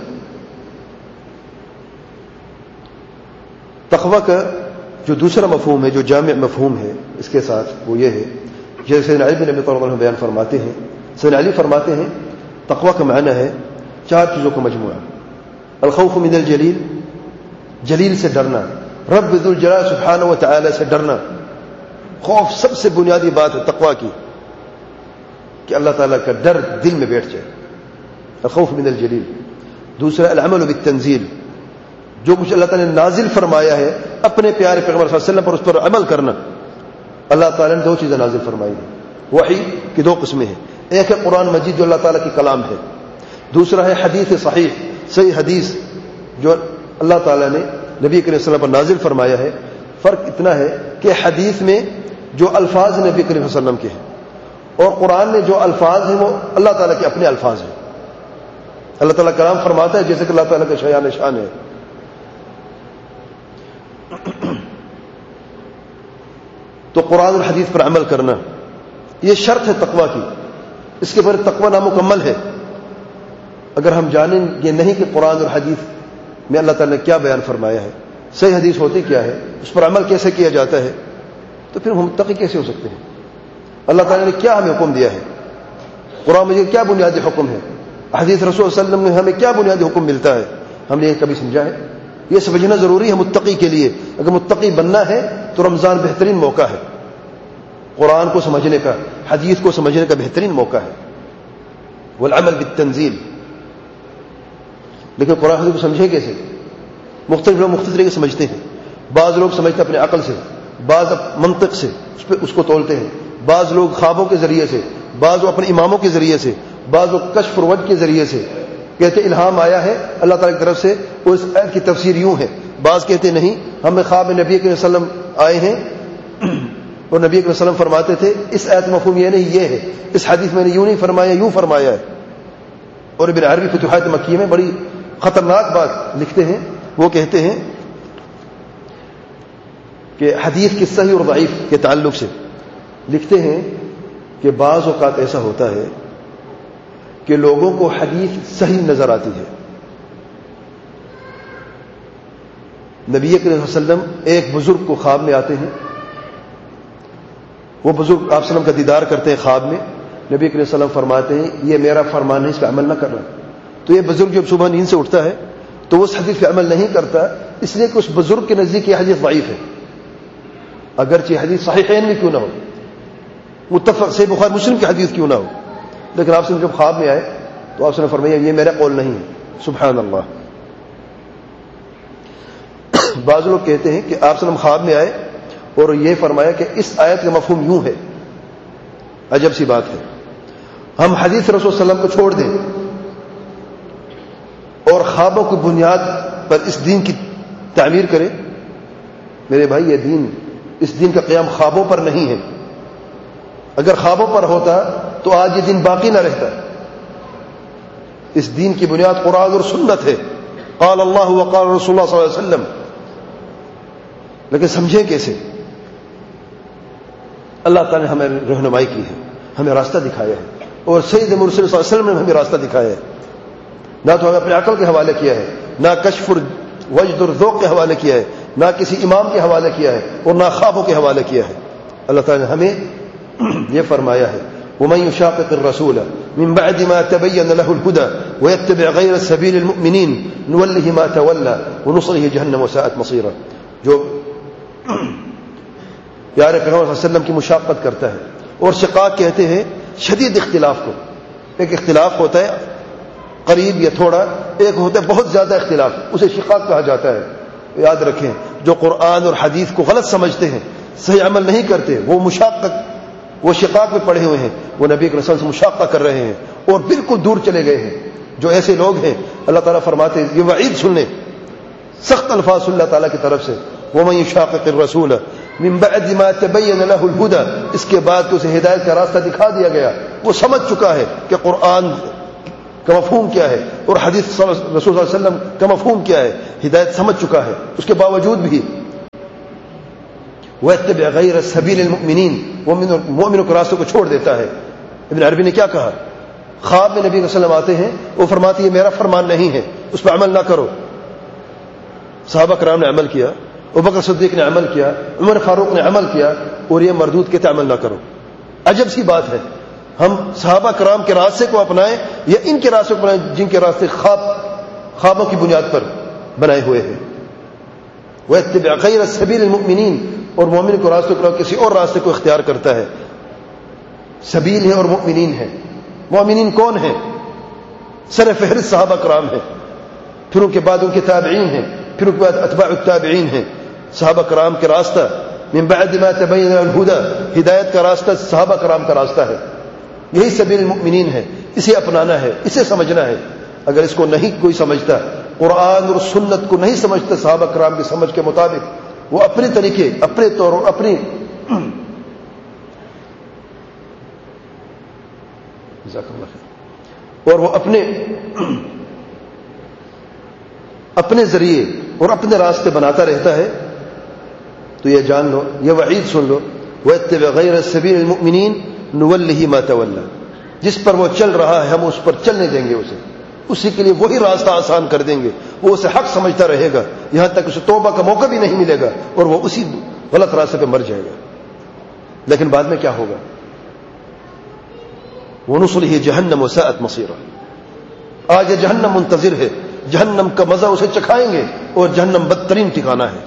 Speaker 1: تقوی کا جو دوسرا مفہوم ہے، جو جامع مفہوم ہے اس کے ساتھ، وہ یہ ہے، جیسے سیدنا علی بن ابی طالب عنہ بیان فرماتے ہیں. سیدنا علی فرماتے ہیں تقوی کا معنی ہے چار چیزوں کا مجموعہ. الخوف من الجلیل، جلیل سے ڈرنا، رب ذو الجلال سبحانہ و تعالی سے ڈرنا. خوف سب سے بنیادی بات ہے تقوی کی، کہ اللہ تعالیٰ کا ڈر دل میں بیٹھ جائے. الخوف من الجلیل. دوسرا العمل بالتنزیل، جو کچھ اللہ تعالیٰ نے نازل فرمایا ہے اپنے پیارے پیغمبر صلی اللہ علیہ وسلم پر، اس پر عمل کرنا. اللہ تعالیٰ نے دو چیزیں نازل فرمائی ہیں. وحی کی دو قسمیں ہیں، ایک ہے قرآن مجید جو اللہ تعالیٰ کی کلام ہے، دوسرا ہے حدیث صحیح، صحیح حدیث جو اللہ تعالیٰ نے نبی کریم صلی اللہ علیہ وسلم پر نازل فرمایا ہے. فرق اتنا ہے کہ حدیث میں جو الفاظ نبی کریم صلی اللہ علیہ وسلم کے ہیں، اور قرآن میں جو الفاظ ہیں وہ اللہ تعالیٰ کے اپنے الفاظ ہیں. اللہ تعالیٰ کلام فرماتا ہے جیسے کہ اللہ تعالیٰ کا شایان شان ہے. تو قرآن اور حدیث پر عمل کرنا یہ شرط ہے تقوی کی. اس کے بغیر تقوی نامکمل ہے. اگر ہم جانیں یہ نہیں کہ قرآن اور حدیث میں اللہ تعالیٰ نے کیا بیان فرمایا ہے، صحیح حدیث ہوتی کیا ہے، اس پر عمل کیسے کیا جاتا ہے، تو پھر ہم متقی کیسے ہو سکتے ہیں؟ اللہ تعالیٰ نے کیا ہمیں حکم دیا ہے، قرآن میں کیا بنیادی حکم ہے، حدیث رسول صلی اللہ علیہ وسلم میں ہمیں کیا بنیادی حکم ملتا ہے، ہم نے یہ کبھی سمجھا ہے؟ یہ سمجھنا ضروری ہے متقی کے لیے. اگر متقی بننا ہے تو رمضان بہترین موقع ہے قرآن کو سمجھنے کا، حدیث کو سمجھنے کا بہترین موقع ہے. والعمل بالتنزیل. لیکن قرآن حدیث کو سمجھے کیسے؟ مختلف لوگ مختلف طریقے سمجھتے ہیں. بعض لوگ سمجھتے اپنے عقل سے، بعض منطق سے اس پہ اس کو تولتے ہیں، بعض لوگ خوابوں کے ذریعے سے، بعض لوگ اپنے اماموں کے ذریعے سے، بعض لوگ کشف اور وجہ کے ذریعے سے کہتے الہام آیا ہے اللہ تعالیٰ کی طرف سے، اور اس آیت کی تفسیر یوں ہے. بعض کہتے نہیں، ہمیں خواب میں نبی کریم صلی اللہ علیہ وسلم آئے ہیں اور نبی کریم صلی اللہ علیہ وسلم فرماتے تھے اس آیت مفہوم یہ نہیں یہ ہے، اس حدیث میں نے یوں نہیں فرمایا یوں فرمایا ہے. اور ابن عربی فتوحات مکیہ میں بڑی خطرناک بات لکھتے ہیں. وہ کہتے ہیں کہ حدیث کی صحیح اور ضعیف کے تعلق سے لکھتے ہیں کہ بعض اوقات ایسا ہوتا ہے کہ لوگوں کو حدیث صحیح نظر آتی ہے. نبی کریم صلی اللہ علیہ وسلم ایک بزرگ کو خواب میں آتے ہیں، وہ بزرگ آپ صلی اللہ علیہ وسلم کا دیدار کرتے ہیں خواب میں. نبی کریم صلی اللہ علیہ وسلم فرماتے ہیں یہ میرا فرمان ہے، اس پہ عمل نہ کرنا. تو یہ بزرگ جب صبح نیند سے اٹھتا ہے تو وہ اس حدیث پہ عمل نہیں کرتا، اس لیے کہ اس بزرگ کے نزدیک یہ حدیث ضعیف ہے، اگرچہ حدیث صحیحین میں کیوں نہ ہو، متفق صحیح بخاری مسلم کی حدیث کیوں نہ ہو. لیکن آپ سے جب خواب میں آئے تو آپ سے نے فرمایا یہ میرا قول نہیں ہے. سبحان اللہ. بعض لوگ کہتے ہیں کہ آپ سے خواب میں آئے اور یہ فرمایا کہ اس آیت کا مفہوم یوں ہے. عجب سی بات ہے، ہم حدیث رسول صلی اللہ علیہ وسلم کو چھوڑ دیں اور خوابوں کی بنیاد پر اس دین کی تعمیر کریں. میرے بھائی یہ دین، اس دین کا قیام خوابوں پر نہیں ہے. اگر خوابوں پر ہوتا تو آج یہ دین باقی نہ رہتا. اس دین کی بنیاد قرآن اور سنت ہے. قال اللہ وقال رسول اللہ صلی اللہ علیہ وسلم. لیکن سمجھیں کیسے؟ اللہ تعالیٰ نے ہمیں رہنمائی کی ہے، ہمیں راستہ دکھایا ہے، اور سید مرسل صلی اللہ علیہ وسلم نے ہمیں راستہ دکھایا ہے. نہ تو ہمیں اپنے عقل کے حوالے کیا ہے، نہ کشف اور وجد اور ذوق کے حوالے کیا ہے، نہ کسی امام کے حوالے کیا ہے، اور نہ خوابوں کے حوالے کیا ہے. اللہ تعالیٰ نے ہمیں یہ فرمایا ہے وَمَن يُشَاقِقِ الرَّسُولَ مِن بَعْدِ مَا تَبَيَّنَ لَهُ الْهُدَى وَيَتَّبِعْ غَيْرَ سَبِيلِ الْمُؤْمِنِينَ نُوَلِّهِ مَا تَوَلَّى وَنُصْلِهِ جَهَنَّمَ وَسَاءَتْ مَصِيرًا. جو پیارے پیغمبر صلی اللہ علیہ وسلم کی مشاقت کرتا ہے، اور شقاق کہتے ہیں شدید اختلاف کو. ایک اختلاف ہوتا ہے قریب یا تھوڑا، ایک ہوتا ہے بہت زیادہ اختلاف، اسے شقاق کہا جاتا ہے. یاد رکھیں جو قرآن اور حدیث کو غلط سمجھتے ہیں، صحیح عمل نہیں کرتے، وہ مشاقت، وہ شقاق میں پڑے ہوئے ہیں، وہ نبی کے رسول سے مشاقہ کر رہے ہیں اور بالکل دور چلے گئے ہیں. جو ایسے لوگ ہیں اللہ تعالیٰ فرماتے ہیں، یہ وعید سن لیں، سخت الفاظ اللہ تعالیٰ کی طرف سے، وَمَن يُشَاقِقِ الرَّسُولَ مِن بَعْدِ مَا تَبَيَّنَ لَهُ الْهُدَى. اس کے بعد کہ اسے ہدایت کا راستہ دکھا دیا گیا، وہ سمجھ چکا ہے کہ قرآن کا مفہوم کیا ہے اور حدیث رسول صلی اللہ علیہ وسلم کا مفہوم کیا ہے. ہدایت سمجھ چکا ہے، اس کے باوجود بھی وَيَتَّبِعْ غَيْرَ سَبِيلِ الْمُؤْمِنِينَ مومنوں کے راستوں کو چھوڑ دیتا ہے۔ ابن عربی نے کیا کہا؟ خواب میں نبی صلی اللہ علیہ وسلم آتے ہیں، وہ فرماتے ہیں یہ میرا فرمان نہیں ہے، اس پہ عمل نہ کرو۔ صحابہ کرام نے عمل کیا، ابوبکر صدیق نے عمل کیا، عمر فاروق نے عمل کیا، اور یہ مردود کہتے عمل نہ کرو۔ عجب سی بات ہے، ہم صحابہ کرام کے راستے کو اپنائیں یا ان کے راستے کو اپنائیں جن کے راستے خواب خوابوں کی بنیاد پر بنائے ہوئے ہیں۔ وَيَتَّبِعْ غَيْرَ سَبِيلِ الْمُؤْمِنِينَ اور مومن کو راستوں کو کسی اور راستے کو اختیار کرتا ہے۔ سبیل ہے اور مؤمنین ہے۔ مؤمنین کون ہیں؟ سر فہرست صحابہ کرام ہیں، پھر ان کے بعد ان کے تابعین ہیں، پھر ان کے بعد اتباع التابعین ہیں۔ صحابہ کرام کے راستہ من بعد ما تبین الہدی، ہدایت کا راستہ صحابہ کرام کا راستہ ہے، یہی سبیل المؤمنین ہے، اسے اپنانا ہے، اسے سمجھنا ہے۔ اگر اس کو نہیں کوئی سمجھتا، قرآن اور سنت کو نہیں سمجھتا صحابہ کرام کی سمجھ کے مطابق، وہ اپنے طریقے، اپنے طور اور اپنی اور وہ اپنے اپنے ذریعے اور اپنے راستے بناتا رہتا ہے، تو یہ جان لو، یہ وعید سن لو، وَيَتَّبِعْ غَيْرَ سَبِيلِ الْمُؤْمِنِينَ نُوَلِّهِ مَا تَوَلَّى، جس پر وہ چل رہا ہے ہم اس پر چلنے دیں گے، اسے اسی کے لیے وہی راستہ آسان کر دیں گے، وہ اسے حق سمجھتا رہے گا یہاں تک اسے توبہ کا موقع بھی نہیں ملے گا، اور وہ اسی غلط راستے پہ مر جائے گا۔ لیکن بعد میں کیا ہوگا؟ وَنُصْلِهِ جَهَنَّمَ وَسَاءَتْ مَصِيرًا، آج یہ جہنم منتظر ہے، جہنم کا مزہ اسے چکھائیں گے، اور جہنم بدترین ٹھکانہ ہے۔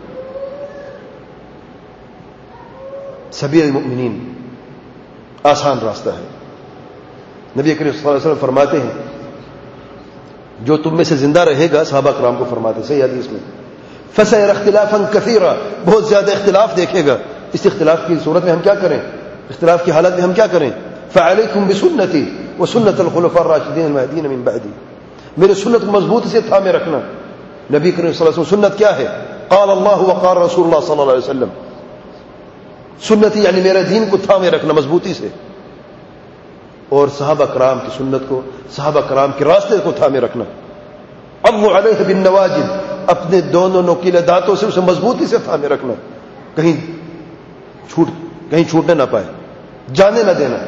Speaker 1: سبیل المؤمنین آسان راستہ ہے۔ نبی کریم صلی اللہ علیہ وسلم فرماتے ہیں جو تم میں سے زندہ رہے گا، صحابہ کرام کو فرماتے صحیح حدیث میں، فَسَيَرَى اخْتِلَافًا كَثِيرًا، بہت زیادہ اختلاف دیکھے گا۔ اس اختلاف کی صورت میں ہم کیا کریں؟ اختلاف کی حالت میں ہم کیا کریں؟ فَعَلَيْكُمْ بِسُنَّتِي وَسُنَّةِ الْخُلَفَاءِ الرَّاشِدِينَ الْمَهْدِيِّينَ مِن بَعْدِي، میرے سنت کو مضبوطی سے تھامے رکھنا۔ نبی کریم صلی اللہ علیہ وسلم سنت کیا ہے؟ قال اللہ وقال رسول اللہ صلی اللہ علیہ وسلم، سنتی یعنی میرے دین کو تھامے رکھنا مضبوطی سے، اور صحابہ کرام کی سنت کو، صحابہ کرام کے راستے کو تھامے رکھنا۔ عضوا علیہ بالنواجذ، اپنے دونوں نوکیلے دانتوں سے اسے مضبوطی سے تھامے رکھنا، کہیں چھوٹ کہیں چھوٹنے نہ پائے، جانے نہ دینا۔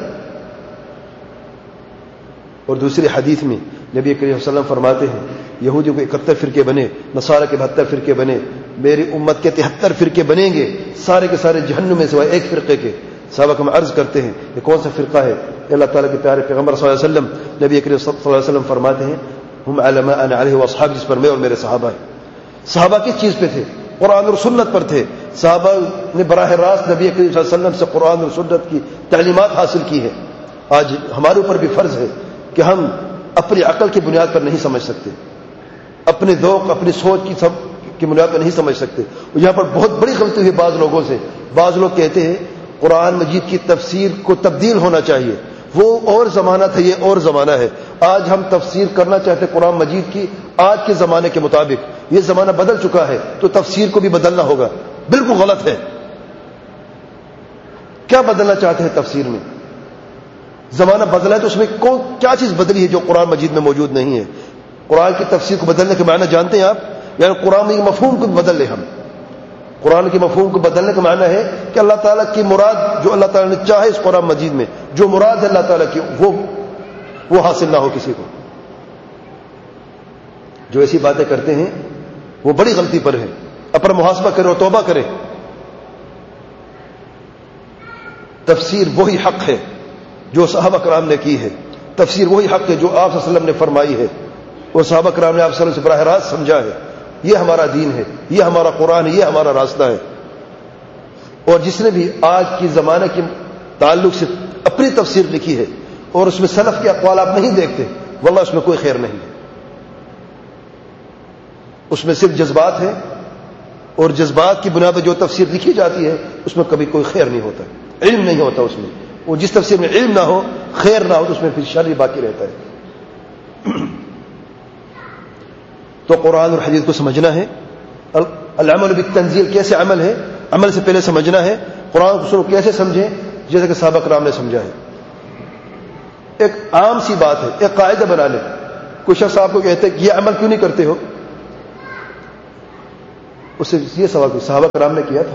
Speaker 1: اور دوسری حدیث میں نبی کریم صلی اللہ علیہ وسلم فرماتے ہیں یہودیوں کے اکہتر فرقے بنے، نصارہ کے بہتر فرقے بنے، میری امت کے تہتر فرقے بنیں گے، سارے کے سارے جہنم میں سوائے ایک فرقے کے۔ صحابہ کو ہم عرض کرتے ہیں یہ کون سا فرقہ ہے؟ اللہ تعالیٰ کے پیارے پیغمبر صلی اللہ علیہ وسلم نبی کریم صلی اللہ علیہ وسلم فرماتے ہیں ہم علی ما انا علیہ واصحابی، جس پر میں اور میرے صحابہ ہیں۔ صحابہ کس چیز پہ تھے؟ قرآن اور سنت پر تھے۔ صحابہ نے براہ راست نبی کریم صلی اللہ علیہ وسلم سے قرآن اور سنت کی تعلیمات حاصل کی ہے۔ آج ہمارے اوپر بھی فرض ہے کہ ہم اپنی عقل کی بنیاد پر نہیں سمجھ سکتے، اپنے ذوق اپنی سوچ کی سب کی بنیاد پر نہیں سمجھ سکتے۔ یہاں پر بہت بڑی غلطی ہوئی بعض لوگوں سے۔ بعض لوگ کہتے ہیں قرآن مجید کی تفسیر کو تبدیل ہونا چاہیے، وہ اور زمانہ تھا، یہ اور زمانہ ہے۔ آج ہم تفسیر کرنا چاہتے قرآن مجید کی آج کے زمانے کے مطابق، یہ زمانہ بدل چکا ہے تو تفسیر کو بھی بدلنا ہوگا۔ بالکل غلط ہے۔ کیا بدلنا چاہتے ہیں تفسیر میں؟ زمانہ بدلا ہے تو اس میں کون کیا چیز بدلی ہے جو قرآن مجید میں موجود نہیں ہے؟ قرآن کی تفسیر کو بدلنے کے معنی جانتے ہیں آپ؟ یعنی قرآن کے مفہوم کو بدل لیں ہم۔ قرآن کے مفہوم کو بدلنے کا معنی ہے کہ اللہ تعالیٰ کی مراد جو اللہ تعالیٰ نے چاہے اس قرآن مجید میں، جو مراد ہے اللہ تعالیٰ کی، وہ وہ حاصل نہ ہو کسی کو۔ جو ایسی باتیں کرتے ہیں وہ بڑی غلطی پر ہے، اپنا محاسبہ کرے اور توبہ کرے۔ تفسیر وہی حق ہے جو صحابہ کرام نے کی ہے، تفسیر وہی حق ہے جو آپ صلی اللہ علیہ وسلم نے فرمائی ہے، اور صحابہ کرام نے آپ صلی اللہ علیہ وسلم سے براہ راست سمجھا ہے۔ یہ ہمارا دین ہے، یہ ہمارا قرآن ہے، یہ ہمارا راستہ ہے۔ اور جس نے بھی آج کی زمانے کے تعلق سے اپنی تفسیر لکھی ہے اور اس میں سلف کے اقوال آپ نہیں دیکھتے، واللہ اس میں کوئی خیر نہیں ہے۔ اس میں صرف جذبات ہیں، اور جذبات کی بنیاد پر جو تفسیر لکھی جاتی ہے اس میں کبھی کوئی خیر نہیں ہوتا، علم نہیں ہوتا اس میں۔ وہ جس تفسیر میں علم نہ ہو، خیر نہ ہو، تو اس میں پھر شر ہی باقی رہتا ہے۔ تو قرآن اور حدیث کو سمجھنا ہے۔ العمل بالتنزیل کیسے عمل ہے؟ عمل سے پہلے سمجھنا ہے۔ قرآن کو سنو کیسے سمجھیں؟ جیسے کہ صحابہ کرام نے سمجھا ہے۔ ایک عام سی بات ہے، ایک قاعدہ بنا لیں۔ کوئی شخص آپ کو کہتے ہے کہ یہ عمل کیوں نہیں کرتے ہو؟ اس سے یہ سوال کہ صحابہ کرام نے کیا تھا؟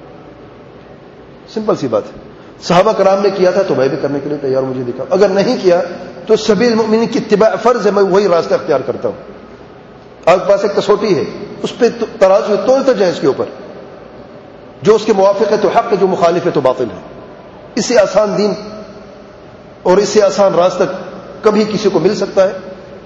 Speaker 1: سمپل سی بات ہے، صحابہ کرام نے کیا تھا تو میں بھی کرنے کے لیے تیار ہوں، مجھے دکھاؤ۔ اگر نہیں کیا تو سبیل المؤمنین کی اتباع فرض ہے، میں وہی راستہ اختیار کرتا ہوں۔ آپ کے پاس ایک کسوٹی ہے، اس پہ ترازو تولتے جائیں اس کے اوپر، جو اس کے موافق ہے تو حق ہے، جو مخالف ہے تو باطل ہے۔ اس سے آسان دین اور اس سے آسان راستہ کبھی کسی کو مل سکتا ہے؟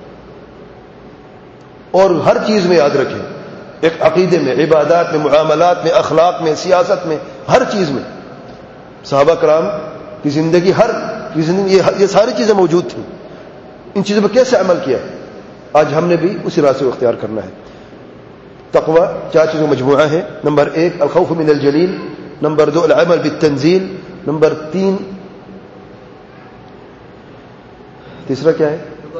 Speaker 1: اور ہر چیز میں یاد رکھیں، ایک عقیدے میں، عبادات میں، معاملات میں، اخلاق میں، سیاست میں، ہر چیز میں صحابہ کرام کی زندگی، ہر کی زندگی یہ ساری چیزیں موجود تھیں۔ ان چیزوں پر کیسے عمل کیا؟ آج ہم نے بھی اسی راستے کو اختیار کرنا ہے۔ تقوی چار چیزوں مجموعہ ہے۔ نمبر ایک الخوف من الجلیل، نمبر دو العمل بالتنزیل، نمبر تین تیسرا کیا ہے؟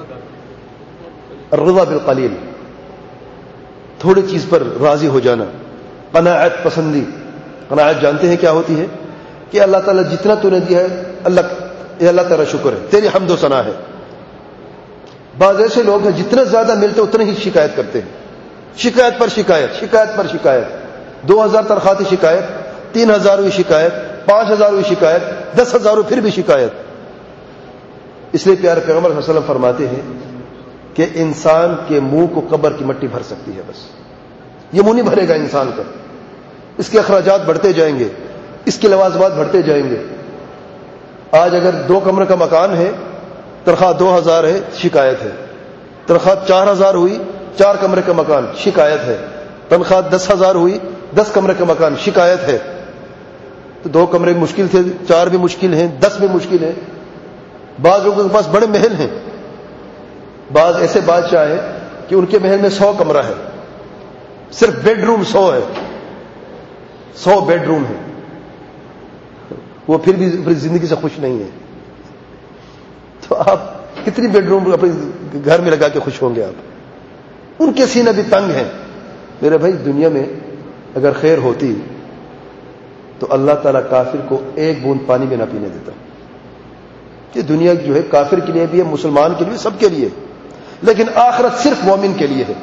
Speaker 1: الرضا بالقلیل، تھوڑی چیز پر راضی ہو جانا، قناعت پسندی۔ قناعت جانتے ہیں کیا ہوتی ہے؟ کہ اللہ تعالیٰ جتنا تو نے دیا ہے، اللہ اے اللہ تیرا شکر ہے، تیری حمد و ثنا ہے۔ بعض ایسے لوگ ہیں جتنا زیادہ ملتے اتنے ہی شکایت کرتے ہیں، شکایت پر شکایت، شکایت پر شکایت، دو ہزار تنخواہ تھی شکایت، تین ہزار ہوئی شکایت، پانچ ہزار ہوئی شکایت، دس ہزار ہوئی پھر بھی شکایت۔ اس لیے پیارے پیغمبر صلی اللہ علیہ وسلم فرماتے ہیں کہ انسان کے منہ کو قبر کی مٹی بھر سکتی ہے، بس یہ منہ نہیں بھرے گا انسان کا، اس کے اخراجات بڑھتے جائیں گے، اس کے لوازمات بڑھتے جائیں گے۔ آج اگر دو کمرے کا مکان ہے، تنخواہ دو ہزار ہے، شکایت ہے۔ تنخواہ چار ہزار ہوئی، چار کمرے کا مکان، شکایت ہے۔ تنخواہ دس ہزار ہوئی، دس کمرے کا مکان، شکایت ہے۔ تو دو کمرے مشکل تھے، چار بھی مشکل ہیں، دس بھی مشکل ہیں۔ بعض لوگوں کے پاس بڑے محل ہیں، بعض ایسے بادشاہ ہیں کہ ان کے محل میں سو کمرہ ہے، صرف بیڈ روم سو ہے، سو بیڈ روم ہے، وہ پھر بھی اپنی زندگی سے خوش نہیں ہے۔ تو آپ کتنی بیڈ روم اپنے گھر میں لگا کے خوش ہوں گے آپ؟ ان کے سینے بھی تنگ ہیں۔ میرے بھائی، دنیا میں اگر خیر ہوتی تو اللہ تعالیٰ کافر کو ایک بوند پانی بھی نہ پینے دیتا۔ یہ دنیا جو ہے کافر کے لیے بھی ہے، مسلمان کے لیے، سب کے لیے، لیکن آخرت صرف مومن کے لیے ہے۔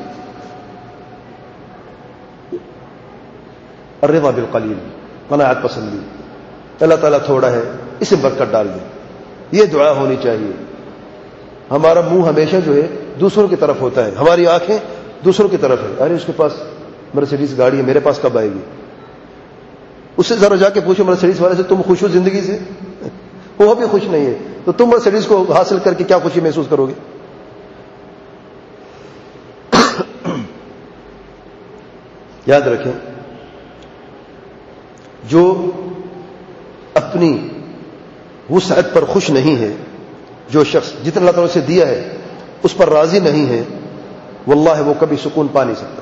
Speaker 1: الرضا بالقلیل، قناعت پسندی، اللہ تعالیٰ تھوڑا ہے، اسے برکت ڈال دے، یہ دعا ہونی چاہیے۔ ہمارا منہ ہمیشہ جو ہے دوسروں کی طرف ہوتا ہے، ہماری آنکھیں دوسروں کی طرف ہے۔ ارے اس کے پاس مرسیڈیز گاڑی ہے، میرے پاس کب آئے گی؟ اس سے ذرا جا کے پوچھو مرسیڈیز والے سے، تم خوش ہو زندگی سے؟ وہ بھی خوش نہیں ہے، تو تم مرسیڈیز کو حاصل کر کے کیا خوشی محسوس کرو گے؟ یاد رکھیں، جو اپنی وسعت پر خوش نہیں ہے، جو شخص جتنا اللہ تعالیٰ سے دیا ہے اس پر راضی نہیں ہے، واللہ وہ کبھی سکون پا نہیں سکتا۔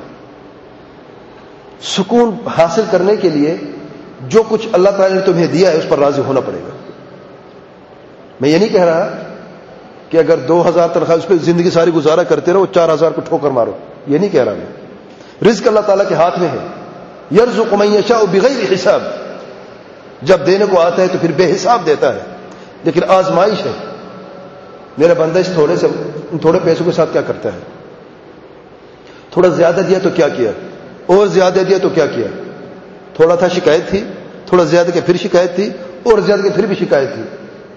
Speaker 1: سکون حاصل کرنے کے لیے جو کچھ اللہ تعالیٰ نے تمہیں دیا ہے اس پر راضی ہونا پڑے گا۔ میں یہ نہیں کہہ رہا کہ اگر دو ہزار تنخواہ اس پہ زندگی ساری گزارا کرتے رہو، چار ہزار کو ٹھوکر مارو، یہ نہیں کہہ رہا میں۔ رزق اللہ تعالیٰ کے ہاتھ میں ہے، یرزق من یشاء بغیر حساب، جب دینے کو آتا ہے تو پھر بے حساب دیتا ہے، لیکن آزمائش ہے۔ میرا بندہ اس تھوڑے سے تھوڑے پیسوں کے ساتھ کیا کرتا ہے؟ تھوڑا زیادہ دیا تو کیا کیا، اور زیادہ دیا تو کیا کیا؟ تھوڑا تھا شکایت تھی، تھوڑا زیادہ کے پھر شکایت تھی، اور زیادہ کے پھر بھی شکایت تھی۔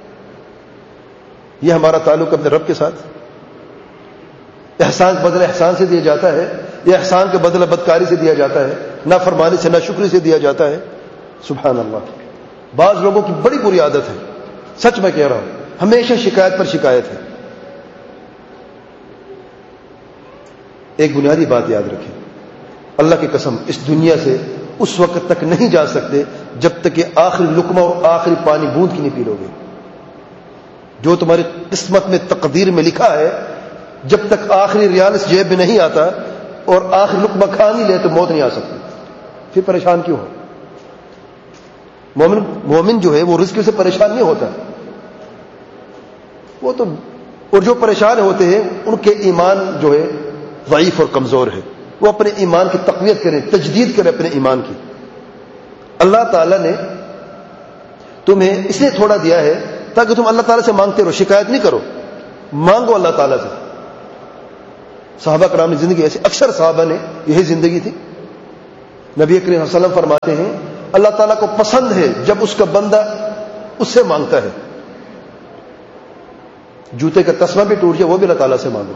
Speaker 1: یہ ہمارا تعلق اپنے رب کے ساتھ؟ احسان کے بدلے احسان سے دیا جاتا ہے، یا احسان کے بدلے بدکاری سے دیا جاتا ہے، نافرمانی سے، ناشکری سے دیا جاتا ہے؟ سبحان اللہ۔ بعض لوگوں کی بڑی بری عادت ہے، سچ میں کہہ رہا ہوں، ہمیشہ شکایت پر شکایت ہے۔ ایک بنیادی بات یاد رکھیں، اللہ کی قسم، اس دنیا سے اس وقت تک نہیں جا سکتے جب تک کہ آخری لقمہ اور آخری پانی بوند کی نہیں پی لو گے۔ جو تمہاری قسمت میں، تقدیر میں لکھا ہے، جب تک آخری ریال اس جیب میں نہیں آتا اور آخری لقمہ کھا نہیں لے تو موت نہیں آ سکتی۔ پھر پریشان کیوں ہو؟ مومن مومن جو ہے وہ رزق سے پریشان نہیں ہوتا، وہ تو، اور جو پریشان ہوتے ہیں ان کے ایمان جو ہے ضعیف اور کمزور ہے، وہ اپنے ایمان کی تقویت کریں، تجدید کریں اپنے ایمان کی۔ اللہ تعالیٰ نے تمہیں اس لیے تھوڑا دیا ہے تاکہ تم اللہ تعالیٰ سے مانگتے رہو، شکایت نہیں کرو، مانگو اللہ تعالیٰ سے۔ صحابہ کرام نے زندگی ایسی، اکثر صحابہ نے یہی زندگی تھی، نبی کریم صلی اللہ علیہ وسلم فرماتے ہیں اللہ تعالیٰ کو پسند ہے جب اس کا بندہ اس سے مانگتا ہے. جوتے کا تسمہ بھی ٹوٹ جائے وہ بھی اللہ تعالیٰ سے مانگو.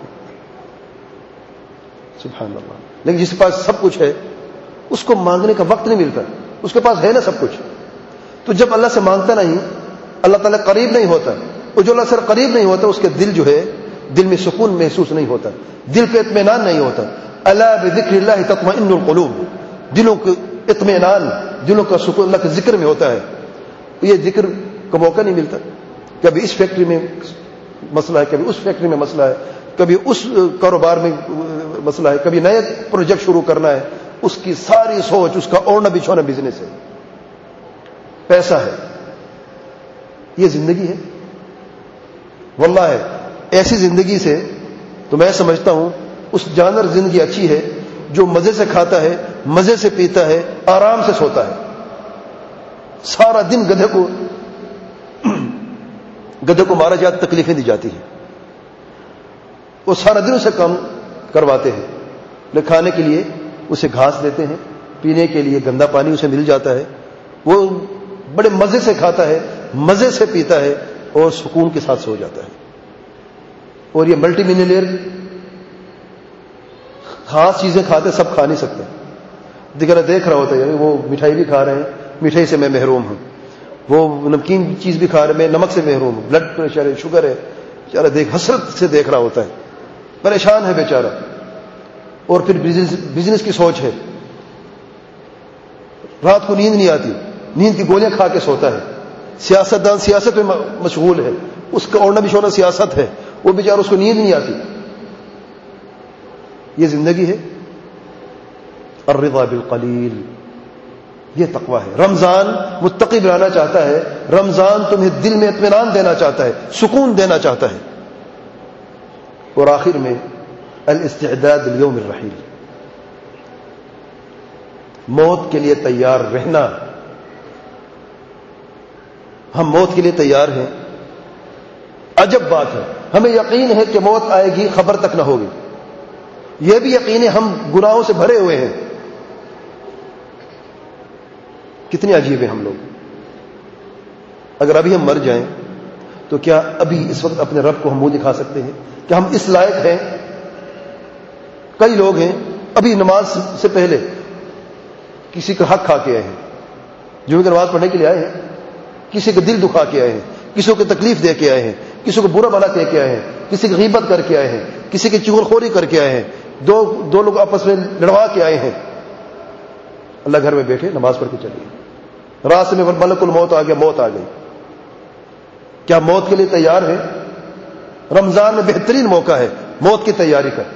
Speaker 1: سبحان اللہ. لیکن جس کے پاس سب کچھ ہے اس کو مانگنے کا وقت نہیں ملتا, اس کے پاس ہے نا سب کچھ, تو جب اللہ سے مانگتا نہیں اللہ تعالیٰ قریب نہیں ہوتا, اور جو اللہ سے قریب نہیں ہوتا اس کے دل جو ہے دل میں سکون محسوس نہیں ہوتا, دل پہ اطمینان نہیں ہوتا. الا بذکر اللہ تطمئن القلوب, دلوں کا اطمینان, دلوں کا سکون اللہ کے ذکر میں ہوتا ہے. یہ ذکر کا موقع نہیں ملتا. کبھی اس فیکٹری میں مسئلہ ہے, کبھی اس فیکٹری میں مسئلہ ہے, کبھی اس کاروبار میں مسئلہ ہے, کبھی نئے پروجیکٹ شروع کرنا ہے. اس کی ساری سوچ, اس کا اوڑھنا بچھونا بزنس ہے, پیسہ ہے. یہ زندگی ہے واللہ ہے. ایسی زندگی سے تو میں سمجھتا ہوں اس جانور زندگی اچھی ہے جو مزے سے کھاتا ہے, مزے سے پیتا ہے, آرام سے سوتا ہے. سارا دن گدھے کو گدھے کو مارا جاتا, تکلیفیں دی جاتی ہیں, وہ سارا دن اسے کام کرواتے ہیں. لیکن کھانے کے لیے اسے گھاس دیتے ہیں, پینے کے لیے گندا پانی اسے مل جاتا ہے, وہ بڑے مزے سے کھاتا ہے, مزے سے پیتا ہے اور سکون کے ساتھ سو جاتا ہے. اور یہ ملٹی ملینئر خاص چیزیں کھاتے, سب کھا نہیں سکتے. دیگر دیکھ رہا ہوتا ہے وہ مٹھائی بھی کھا رہے ہیں, مٹھائی سے میں محروم ہوں, وہ نمکین چیز بھی کھا رہے ہیں, میں نمک سے محروم ہوں, بلڈ پریشر ہے, شوگر ہے, بیچارہ دیکھ حسرت سے دیکھ رہا ہوتا ہے, پریشان ہے بیچارہ. اور پھر بزنس کی سوچ ہے, رات کو نیند نہیں آتی, نیند کی گولیاں کھا کے سوتا ہے. سیاست دان سیاست میں مشغول ہے, اس کا اوڑھنا بچھونا سیاست ہے, وہ بیچارہ اس کو نیند نہیں آتی. یہ زندگی ہے. الرضا بالقلیل, یہ تقویٰ ہے. رمضان متقی بنانا چاہتا ہے, رمضان تمہیں دل میں اطمینان دینا چاہتا ہے, سکون دینا چاہتا ہے. اور آخر میں الاستعداد لیوم الرحیل, موت کے لیے تیار رہنا. ہم موت کے لیے تیار ہیں. عجب بات ہے, ہمیں یقین ہے کہ موت آئے گی, خبر تک نہ ہوگی. یہ بھی یقین ہے ہم گناہوں سے بھرے ہوئے ہیں. کتنے عجیب ہیں ہم لوگ. اگر ابھی ہم مر جائیں تو کیا ابھی اس وقت اپنے رب کو ہم منہ دکھا سکتے ہیں کہ ہم اس لائق ہیں؟ کئی لوگ ہیں ابھی نماز سے پہلے کسی کا حق کھا کے آئے ہیں, جو کہ نماز پڑھنے کے لیے آئے ہیں, کسی کا دل دکھا کے آئے ہیں, کسی کو تکلیف دے کے آئے ہیں, کسی کو برا بھلا کہہ کے آئے ہیں, کسی کی غیبت کر کے آئے ہیں, کسی کی چغلخوری کر کے آئے ہیں, دو دو لوگ آپس میں لڑوا کے آئے ہیں. اللہ گھر میں بیٹھے نماز پڑھ کے چلے گئے, راستے میں ملک الموت آ گیا, موت آ گئی. کیا موت کے لیے تیار ہے؟ رمضان میں بہترین موقع ہے موت کی تیاری کا.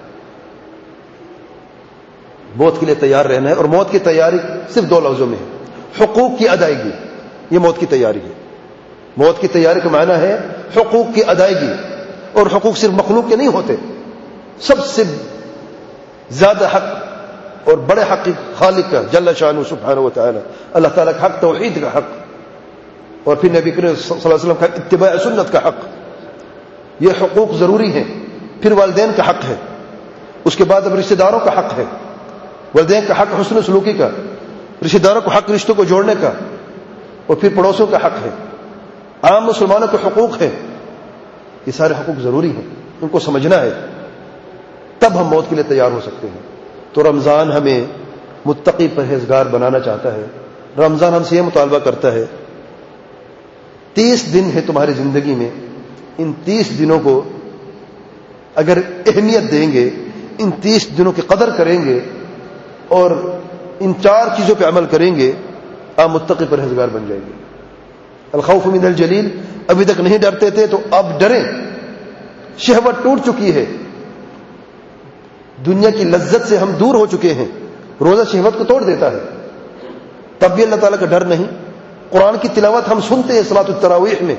Speaker 1: موت کے لیے تیار رہنا ہے, اور موت کی تیاری صرف دو لفظوں میں ہے, حقوق کی ادائیگی. یہ موت کی تیاری ہے. موت کی تیاری کا معنی ہے حقوق کی ادائیگی, اور حقوق صرف مخلوق کے نہیں ہوتے, سب سے زیادہ حق اور بڑے حق خالق کا جل شانہ سبحانہ و تعالی, اللہ تعالیٰ کا حق, توحید کا حق, اور پھر نبی کریم صلی اللہ علیہ وسلم کا اتباع سنت کا حق. یہ حقوق ضروری ہیں. پھر والدین کا حق ہے, اس کے بعد اب رشتہ داروں کا حق ہے. والدین کا حق حسن سلوکی کا, رشتہ داروں کو حق رشتوں کو جوڑنے کا, اور پھر پڑوسیوں کا حق ہے, عام مسلمانوں کے حقوق ہیں. یہ سارے حقوق ضروری ہیں, ان کو سمجھنا ہے, تب ہم موت کے لیے تیار ہو سکتے ہیں. تو رمضان ہمیں متقی پرہیزگار بنانا چاہتا ہے. رمضان ہم سے یہ مطالبہ کرتا ہے, تیس دن ہے تمہاری زندگی میں, ان تیس دنوں کو اگر اہمیت دیں گے, ان تیس دنوں کی قدر کریں گے, اور ان چار چیزوں پہ عمل کریں گے, آپ متقی پرہیزگار بن جائیں گے. الخوف من الجلیل, ابھی تک نہیں ڈرتے تھے تو اب ڈریں. شہوت ٹوٹ چکی ہے, دنیا کی لذت سے ہم دور ہو چکے ہیں. روزہ شہوت کو توڑ دیتا ہے, تب بھی اللہ تعالیٰ کا ڈر نہیں. قرآن کی تلاوت ہم سنتے ہیں صلاۃ التراویح میں,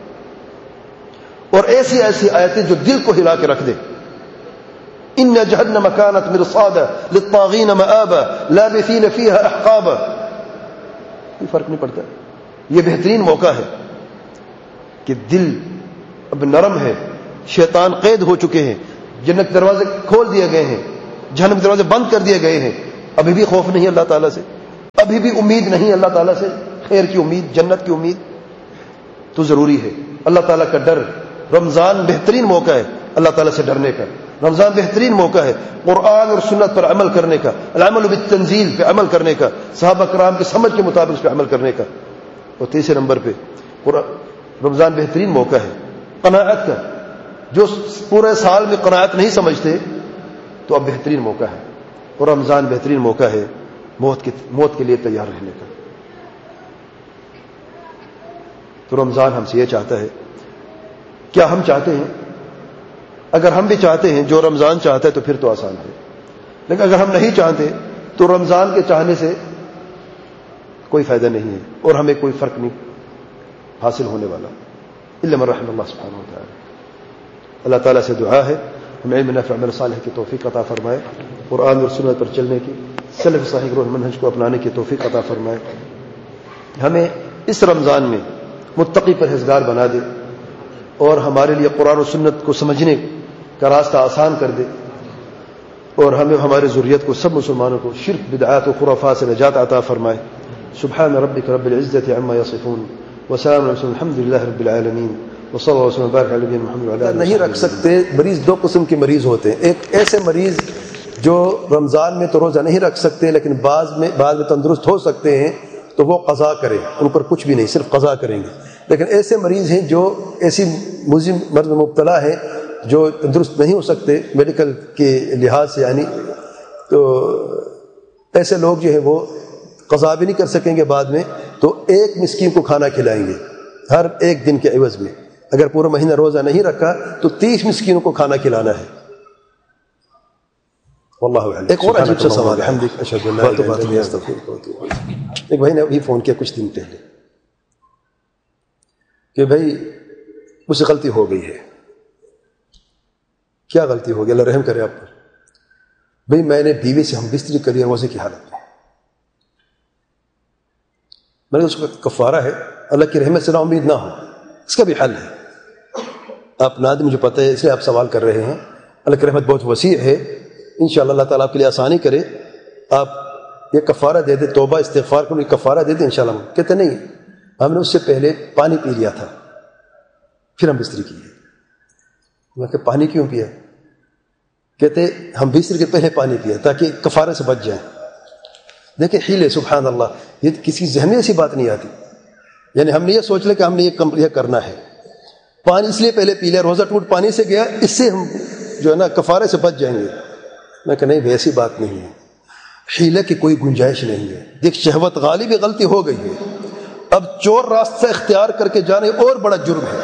Speaker 1: اور ایسی ایسی آیتیں جو دل کو ہلا کے رکھ دے. ان جہنم کانت مرصادا للطاغین مآبا لابثین فیہا احقابا. کوئی فرق نہیں پڑتا. یہ بہترین موقع ہے کہ دل اب نرم ہے, شیطان قید ہو چکے ہیں, جنت کے دروازے کھول دیے گئے ہیں, جہنم کے دروازے بند کر دیے گئے ہیں. ابھی بھی خوف نہیں اللہ تعالیٰ سے, ابھی بھی امید نہیں اللہ تعالیٰ سے, خیر کی امید, جنت کی امید, تو ضروری ہے اللہ تعالیٰ کا ڈر. رمضان بہترین موقع ہے اللہ تعالیٰ سے ڈرنے کا. رمضان بہترین موقع ہے قرآن اور سنت پر عمل کرنے کا, العمل بالتنزیل پہ عمل کرنے کا, صحابہ کرام کی سمجھ کے مطابق اس پہ عمل کرنے کا. اور تیسرے نمبر پہ رمضان بہترین موقع ہے قناعت کا. جو پورے سال میں قناعت نہیں سمجھتے تو اب بہترین موقع ہے, اور رمضان بہترین موقع ہے موت کے موت کے لیے تیار رہنے کا. تو رمضان ہم سے یہ چاہتا ہے. کیا ہم چاہتے ہیں؟ اگر ہم بھی چاہتے ہیں جو رمضان چاہتا ہے تو پھر تو آسان ہے, لیکن اگر ہم نہیں چاہتے تو رمضان کے چاہنے سے کوئی فائدہ نہیں ہے اور ہمیں کوئی فرق نہیں حاصل ہونے والا الا من رحم اللہ سبحانہ و تعالی. اللہ تعالیٰ سے دعا ہے ہمیں علم نافع عمل صالح کی توفیق عطا فرمائے, قرآن اور سنت پر چلنے کی, سلف صالح روح منہج کو اپنانے کی توفیق عطا فرمائے. ہمیں اس رمضان میں متقی پرہیزگار بنا دے اور ہمارے لیے قرآن و سنت کو سمجھنے کا راستہ آسان کر دے, اور ہمیں ہمارے ذریت کو سب مسلمانوں کو شرک بدعات و خرافات سے نجات عطا فرمائے. سبحان ربک رب العزت عما یصفون وسلام علی الحمد للہ رب العالمین وصلی اللہ وسلم وبارک علی نبینا محمد وعلی آلہ. نہیں رکھ سکتے. مریض دو قسم کے مریض ہوتے ہیں. ایک ایسے مریض جو رمضان میں تو روزہ نہیں رکھ سکتے لیکن بعض میں بعض میں تندرست ہو سکتے ہیں تو وہ قضا کریں, ان پر کچھ بھی نہیں, صرف قضا کریں گے. لیکن ایسے مریض ہیں جو ایسی مزم مرض میں مبتلا ہے جو تندرست نہیں ہو سکتے میڈیکل کے لحاظ سے, یعنی تو ایسے لوگ جو ہیں وہ قضا بھی نہیں کر سکیں گے بعد میں, تو ایک مسکین کو کھانا کھلائیں گے ہر ایک دن کے عوض میں. اگر پورا مہینہ روزہ نہیں رکھا تو تیس مسکینوں کو کھانا کھلانا ہے. واللہ اعلم. ایک اور عجیب سا سوال ہے. ایک بھائی نے ابھی فون کیا کچھ دن پہلے کہ بھائی مجھ سے غلطی ہو گئی ہے. کیا غلطی ہو گئی؟ اللہ رحم کرے آپ پر. بھائی میں نے بیوی سے ہم بستری کری روزے کی حالت میں. میں نے اس کا کفارہ ہے, اللہ کی رحمت سے نا امید نہ ہو, اس کا بھی حل ہے. آپ نہ مجھے پتہ ہے اس لیے آپ سوال کر رہے ہیں. اللہ کی رحمت بہت وسیع ہے, انشاءاللہ اللہ تعالیٰ آپ کے لیے آسانی کرے. آپ یہ کفارہ دے دیں, توبہ استغفار کو کفارہ دے دیں انشاءاللہ. کہتے نہیں ہم نے اس سے پہلے پانی پی لیا تھا پھر ہم بستری کی. میں کہ پانی کیوں پیا؟ کہتے ہم بستری کے پہلے پانی پیا تاکہ کفارے سے بچ جائیں. دیکھیں حیلے سبحان اللہ, یہ کسی ذہن میں ایسی بات نہیں آتی. یعنی ہم نے یہ سوچ لیا کہ ہم نے یہ کرنا ہے, پانی اس لیے پہلے پی لیا, روزہ ٹوٹ پانی سے گیا, اس سے ہم جو ہے نا کفارے سے بچ جائیں گے. میں کہ نہیں ایسی بات نہیں ہے, حیلے کی کوئی گنجائش نہیں ہے. دیکھ شہوت غالب غلطی ہو گئی ہے, اب چور راستہ اختیار کر کے جانے اور بڑا جرم ہے.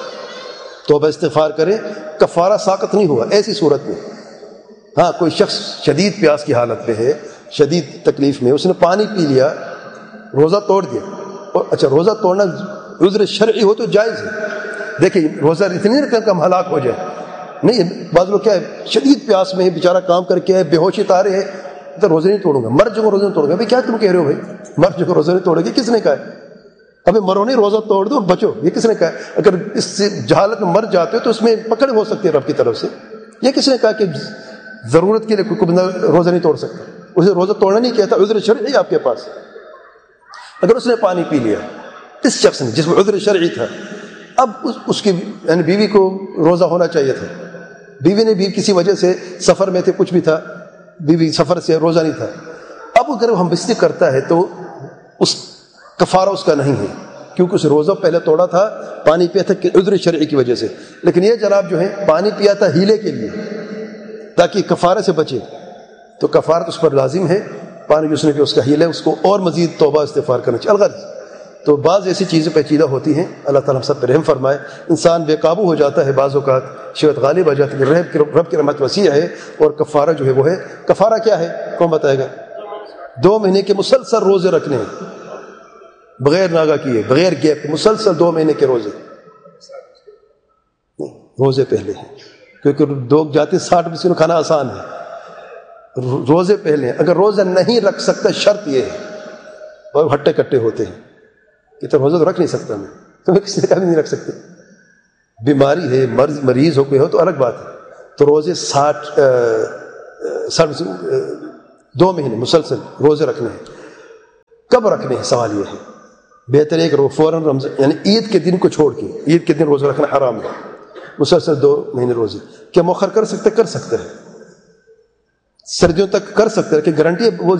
Speaker 1: توبہ استغفار کریں, کفارہ ساقط نہیں ہوا ایسی صورت میں. ہاں کوئی شخص شدید پیاس کی حالت میں ہے, شدید تکلیف میں, اس نے پانی پی لیا, روزہ توڑ دیا, اور اچھا روزہ توڑنا عذر شرعی ہو تو جائز ہے. دیکھیں روزہ اتنی رقم کا ہم ہلاک ہو جائے نہیں. بعض لوگ کیا ہے شدید پیاس میں ہے, بیچارہ کام کر کے ہے, بے ہوشی تارے ہے, تو روزے نہیں توڑوں گا, مر جو روزے نہیں توڑوں گا. بھائی کیا تم کہہ رہے ہو بھائی, مر جو روزے نہیں توڑے گی, کس نے کہا ہے؟ ابھی مرو نہیں, روزہ توڑ دو اور بچو, یہ کس نے کہا ہے؟ اگر اس سے جہالت میں مر جاتے ہو تو اس میں پکڑ ہو سکتی ہے رب کی طرف سے. یہ کس نے کہا کہ ضرورت کے لیے کوئی بندہ روزہ نہیں توڑ سکتا؟ اسے روزہ توڑنا نہیں کہتا, عذر شرعی ہے آپ کے پاس. اگر اس نے پانی پی لیا, اس شخص نے جس میں عذر شرعی تھا, اب اس, اس کی یعنی بیوی کو روزہ ہونا چاہیے تھا, بیوی نے بھی کسی وجہ سے سفر میں تھے, کچھ بھی تھا, بیوی سفر سے روزہ نہیں تھا. اب اگر ہم بستری کرتا ہے تو اس کفارہ اس کا نہیں ہے, کیونکہ اس روزہ پہلے توڑا تھا, پانی پیا تھا عذر شرعی کی وجہ سے. لیکن یہ جناب جو ہے پانی پیا تھا ہیلے کے لیے تاکہ کفارے سے بچے, تو کفارت اس پر لازم ہے. پانی جو اس نے پیا اس کا ہیلے, اس کو اور مزید توبہ استغفار کرنا چاہیے. الغرض تو بعض ایسی چیزیں پیچیدہ ہوتی ہیں, اللہ تعالیٰ ہم سب پہ رحم فرمائے. انسان بے قابو ہو جاتا ہے, بعض اوقات شہوت غالب آ جاتی ہے. رب کی رحمت وسیع ہے, اور کفارہ جو ہے وہ ہے. کفارہ کیا ہے کون بتائے گا؟ دو مہینے کے مسلسل روزے رکھنے ہیں بغیر ناگا کیے, بغیر گیپ, مسلسل دو مہینے کے روزے. روزے پہلے ہیں کیونکہ لوگ جاتے ساٹھ مسکینوں کھانا آسان ہے. روزے پہلے ہیں. اگر روزہ نہیں رکھ سکتا شرط یہ ہے, اور ہٹے کٹے ہوتے ہیں کہ تو روزہ تو رکھ نہیں سکتا میں, تو میں کسی نے کہا بھی نہیں رکھ سکتے. بیماری ہے, مرض مریض ہو کوئی ہو تو الگ بات ہے. تو روزے ساٹھ ساٹھ دو مہینے مسلسل روزے رکھنے ہیں. کب رکھنے ہیں سوال یہ ہے. بہتر ہے کہ فوراً رمضان یعنی عید کے دن کو چھوڑ کے، عید کے دن روزہ رکھنا حرام ہے. مسلسل دو مہینے روزے کیا مؤخر کر سکتے؟ کر سکتے ہیں، سردیوں تک کر سکتے ہیں کہ گارنٹی ہے وہ